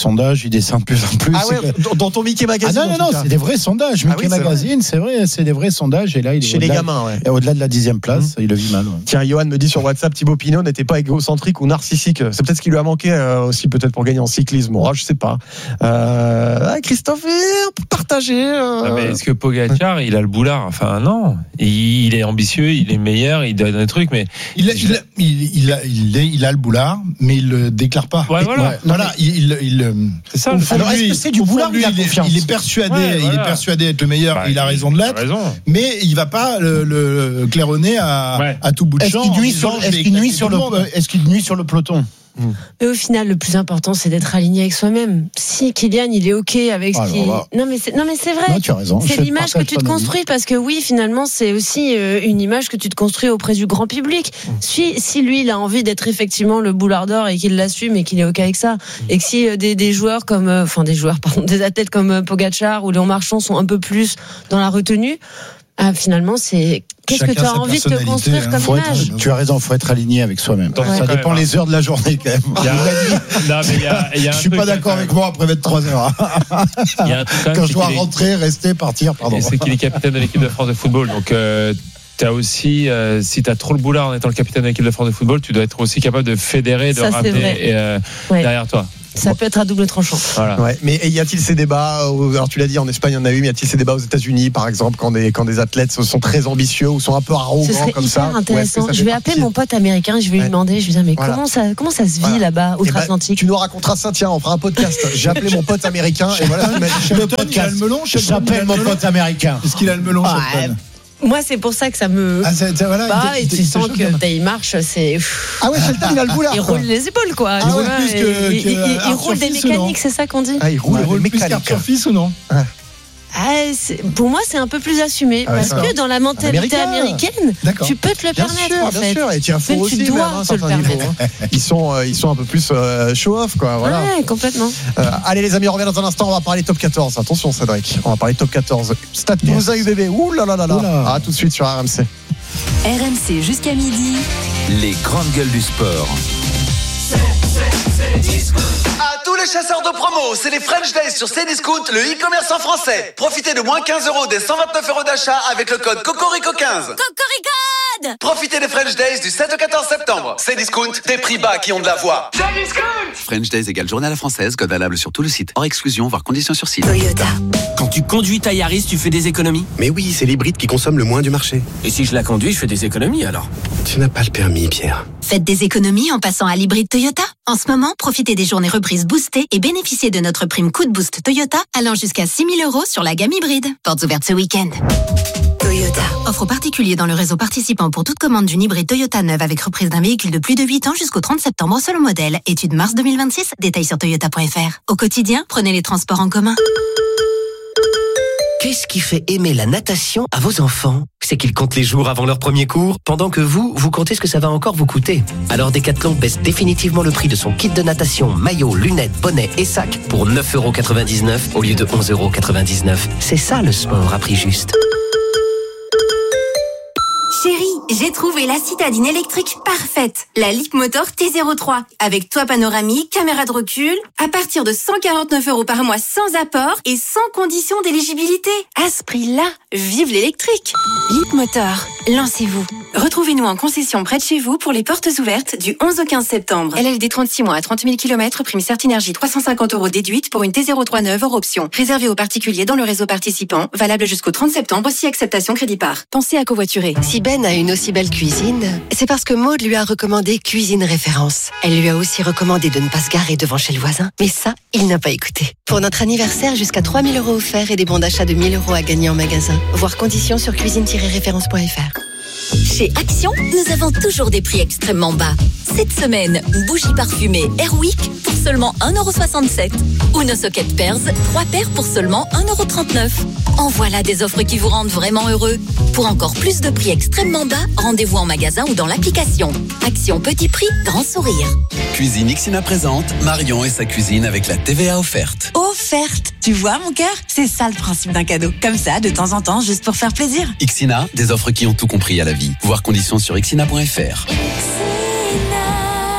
sondages, ils descendent de plus en plus. Ah ouais, dans, dans ton Mickey Magazine. Ah non, non, non, c'est des vrais sondages. Ah Mickey oui, c'est Magazine, c'est vrai, c'est des vrais sondages. Et là, il est chez les gamins, ouais. Et au-delà de la dixième place, mmh. il le vit mal. Ouais. Tiens, Johan me dit sur WhatsApp, Thibaut Pinot n'était pas égocentrique ou narcissique. C'est peut-être ce qui lui a manqué euh, aussi, peut-être pour gagner en cyclisme. Bon, je sais pas. Euh, Christophe, partagé. Euh... Ah, mais est-ce que Pogacar, il a le boulard? Enfin, non. Il est ambitieux, il est meilleur, il donne des trucs, mais il a, il a, il, il a, il, a, il a le boulard, mais il le déclare pas. Ouais, voilà. Ouais, voilà, il, il, il c'est ça. Alors, est-ce que c'est du boulard? Lui, il, est, il est persuadé, ouais, voilà. il est persuadé d'être le meilleur. Bah, il a raison de l'être. Mais il va pas le, le claironner à, ouais. à tout bout de est-ce champ. Qu'il nuit sur, est-ce qu'il nuit sur le, est-ce qu'il nuit sur le peloton? Mais au final, le plus important, c'est d'être aligné avec soi-même. Si Kylian, il est OK avec ce qui. Non, mais c'est, non, mais c'est vrai. Non, tu as raison. C'est l'image que tu te construis, parce que oui, finalement, c'est aussi une image que tu te construis auprès du grand public. Si, si lui, il a envie d'être effectivement le boulard d'or et qu'il l'assume et qu'il est OK avec ça, et que si des, des joueurs comme, enfin, des joueurs, pardon, des athlètes comme Pogacar ou Léon Marchand sont un peu plus dans la retenue, ah, finalement, c'est. Qu'est-ce Chacun que tu as envie de te construire hein. comme faut image être, Tu as raison, il faut être aligné avec soi-même. Ouais. Ça dépend même, les heures de la journée quand même. Il y a, non, mais il y a, il y a un je suis truc, pas d'accord avec moi après vingt-trois heures. Il y a un truc quand, quand même, je dois est... rentrer, rester, partir, pardon. Et c'est qu'il est capitaine de l'équipe de France de football. Donc, euh, t'as aussi, euh, si t'as trop le boulard en étant le capitaine de l'équipe de France de football, tu dois être aussi capable de fédérer, de ça, ramener euh, ouais. derrière toi. Ça peut être à double tranchant. Voilà. Ouais, mais y a-t-il ces débats, alors tu l'as dit, en Espagne, il y en a eu, mais y a-t-il ces débats aux États-Unis, par exemple, quand des, quand des athlètes sont très ambitieux ou sont un peu arrogants comme ça? Ce serait intéressant. Je vais appeler mon pote américain, je vais lui demander, je vais lui dire, mais voilà. comment, ça, comment ça se vit voilà. là-bas, outre-Atlantique? Ben, tu nous raconteras ça, tiens, on fera un podcast. J'ai appelé mon pote américain, et voilà, le podcast. J'appelle mon pote américain. Est-ce qu'il a le melon, ah, moi, c'est pour ça que ça me. Ah, c'est, c'est, voilà, bah, et tu sens que il marche, c'est. Ah ouais, Shelton, il a le boulard. Il roule les épaules, quoi. Ah ouais, plus que, il, que il, il roule des mécaniques, c'est ça qu'on dit? Ah, il roule, il roule des plus qu'Arthur Fils ou non? Ah. Ah, c'est, pour moi, c'est un peu plus assumé. Ah ouais, parce que dans la mentalité américaine, D'accord. tu peux te le bien permettre, sûr, en fait. Bien sûr, et tiens, faut mais aussi, tu dois même, te le permettre. Niveau, hein. Ils sont, euh, ils sont un peu plus euh, show-off, quoi. Voilà. Ouais, complètement. Euh, allez, les amis, on revient dans un instant. On va parler top quatorze. Attention, Cédric. On va parler top quatorze. Stade Toulousain U B B. Ouh là là là là. Ah, tout de suite sur R M C. R M C jusqu'à midi. Les grandes gueules du sport. C'est, c'est, c'est discount. À tous les chasseurs de promo, c'est les French Days sur Cdiscount, le e-commerce en français. Profitez de moins quinze euros des cent vingt-neuf euros d'achat avec le code Cocorico quinze. Cocorico! Profitez des French Days du sept au quatorze septembre. Cdiscount, des prix bas qui ont de la voix. Cdiscount! French Days égale journée à la française, code valable sur tout le site. Hors exclusion, voire conditions sur site. Toyota. Quand tu conduis ta Yaris, tu fais des économies? Mais oui, c'est l'hybride qui consomme le moins du marché. Et si je la conduis, je fais des économies alors? Tu n'as pas le permis, Pierre. Faites des économies en passant à l'hybride Toyota. En ce moment, profitez des journées reprises boostées et bénéficiez de notre prime coup de boost Toyota allant jusqu'à six mille euros sur la gamme hybride. Portes ouvertes ce week-end. Toyota. Offre particulier dans le réseau participant pour toute commande d'une hybride Toyota neuve avec reprise d'un véhicule de plus de huit ans jusqu'au trente septembre selon modèle. Étude mars deux mille vingt-six. Détails sur toyota point f r. Au quotidien, prenez les transports en commun. Qu'est-ce qui fait aimer la natation à vos enfants? C'est qu'ils comptent les jours avant leur premier cours, pendant que vous, vous comptez ce que ça va encore vous coûter. Alors Decathlon baisse définitivement le prix de son kit de natation, maillot, lunettes, bonnet et sac pour neuf euros quatre-vingt-dix-neuf au lieu de onze euros quatre-vingt-dix-neuf. C'est ça le sport à prix juste. Chérie, j'ai trouvé la citadine électrique parfaite. La Leapmotor T zéro trois. Avec toit panoramique, caméra de recul. À partir de cent quarante-neuf euros par mois sans apport et sans condition d'éligibilité. À ce prix-là, vive l'électrique. Leapmotor, lancez-vous. Retrouvez-nous en concession près de chez vous pour les portes ouvertes du onze au quinze septembre. L L D trente-six mois à trente mille kilomètres, prime Certinergie trois cent cinquante euros déduite pour une T zéro trois neuve hors option. Réservé aux particuliers dans le réseau participant. Valable jusqu'au trente septembre si acceptation crédit par. Pensez à covoiturer. Si Ben a une aussi belle cuisine, c'est parce que Maud lui a recommandé Cuisine Référence. Elle lui a aussi recommandé de ne pas se garer devant chez le voisin. Mais ça, il n'a pas écouté. Pour notre anniversaire, jusqu'à trois mille euros offerts et des bons d'achat de mille euros à gagner en magasin. Voir conditions sur cuisine tiret référence point f r. Chez Action, nous avons toujours des prix extrêmement bas. Cette semaine, bougie parfumée Airwick pour seulement un euro soixante-sept. Ou nos sockets Pearls, trois paires pour seulement un euro trente-neuf. En voilà des offres qui vous rendent vraiment heureux. Pour encore plus de prix extrêmement bas, rendez-vous en magasin ou dans l'application. Action petit prix, grand sourire. Cuisine Ixina présente Marion et sa cuisine avec la T V A offerte. Offerte. Tu vois mon cœur? C'est ça le principe d'un cadeau. Comme ça, de temps en temps, juste pour faire plaisir. Ixina, des offres qui ont tout compris à la vie. Voir conditions sur ixina point f r.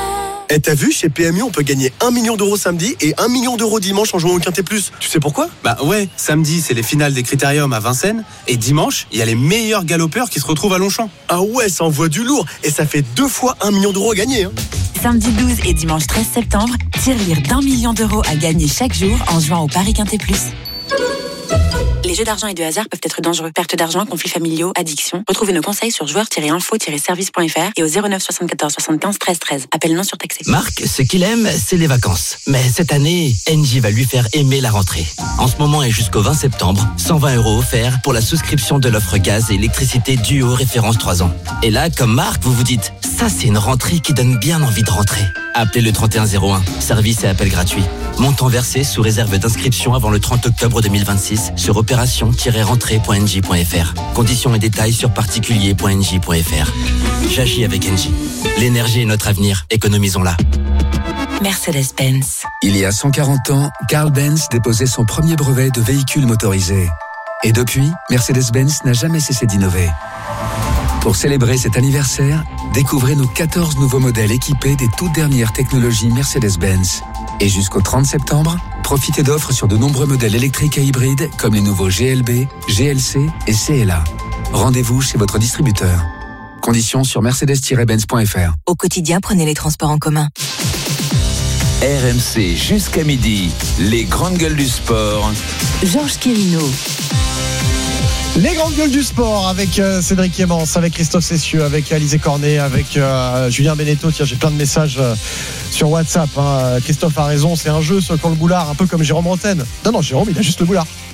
Eh, t'as vu, chez P M U, on peut gagner un million d'euros samedi et un million d'euros dimanche en jouant au Quintet Plus. Tu sais pourquoi ? Bah ouais, samedi, c'est les finales des Critériums à Vincennes. Et dimanche, il y a les meilleurs galopeurs qui se retrouvent à Longchamp. Ah ouais, ça envoie du lourd. Et ça fait deux fois un million d'euros à gagner. Hein. Samedi douze et dimanche treize septembre, tirelire d'un million d'euros à gagner chaque jour en jouant au Paris Quintet Plus. Les jeux d'argent et de hasard peuvent être dangereux. Perte d'argent, conflits familiaux, addiction. Retrouvez nos conseils sur joueurs tiret info tiret service point f r et au zéro neuf soixante-quatorze soixante-quinze treize treize. Appel non surtaxé. Marc, ce qu'il aime, c'est les vacances. Mais cette année, Engie va lui faire aimer la rentrée. En ce moment et jusqu'au vingt septembre, cent vingt euros offerts pour la souscription de l'offre gaz et électricité Duo référence trois ans. Et là, comme Marc, vous vous dites, ça c'est une rentrée qui donne bien envie de rentrer. Appelez le trente et un zéro un. Service et appel gratuit. Montant versé sous réserve d'inscription avant le trente octobre deux mille vingt-six sur opération tiret rentrée point engie point f r. Conditions et détails sur particulier point engie point f r. J'agis avec Engie. L'énergie est notre avenir. Économisons-la. Mercedes-Benz. Il y a cent quarante ans, Carl Benz déposait son premier brevet de véhicule motorisé. Et depuis, Mercedes-Benz n'a jamais cessé d'innover. Pour célébrer cet anniversaire, découvrez nos quatorze nouveaux modèles équipés des toutes dernières technologies Mercedes-Benz. Et jusqu'au trente septembre, profitez d'offres sur de nombreux modèles électriques et hybrides comme les nouveaux G L B, G L C et C L A. Rendez-vous chez votre distributeur. Conditions sur mercedes tiret benz point f r. Au quotidien, prenez les transports en commun. R M C jusqu'à midi, les grandes gueules du sport. Georges Quirino. Les grandes gueules du sport avec euh, Cédric Yemens, avec Christophe Cessieux, avec Alizé Cornet, avec euh, Julien Beneteau. Tiens, j'ai plein de messages euh, sur WhatsApp. Hein. Christophe a raison, c'est un jeu sur le boulard, un peu comme Jérôme Rotten. Non, non, Jérôme, il a juste le boulard.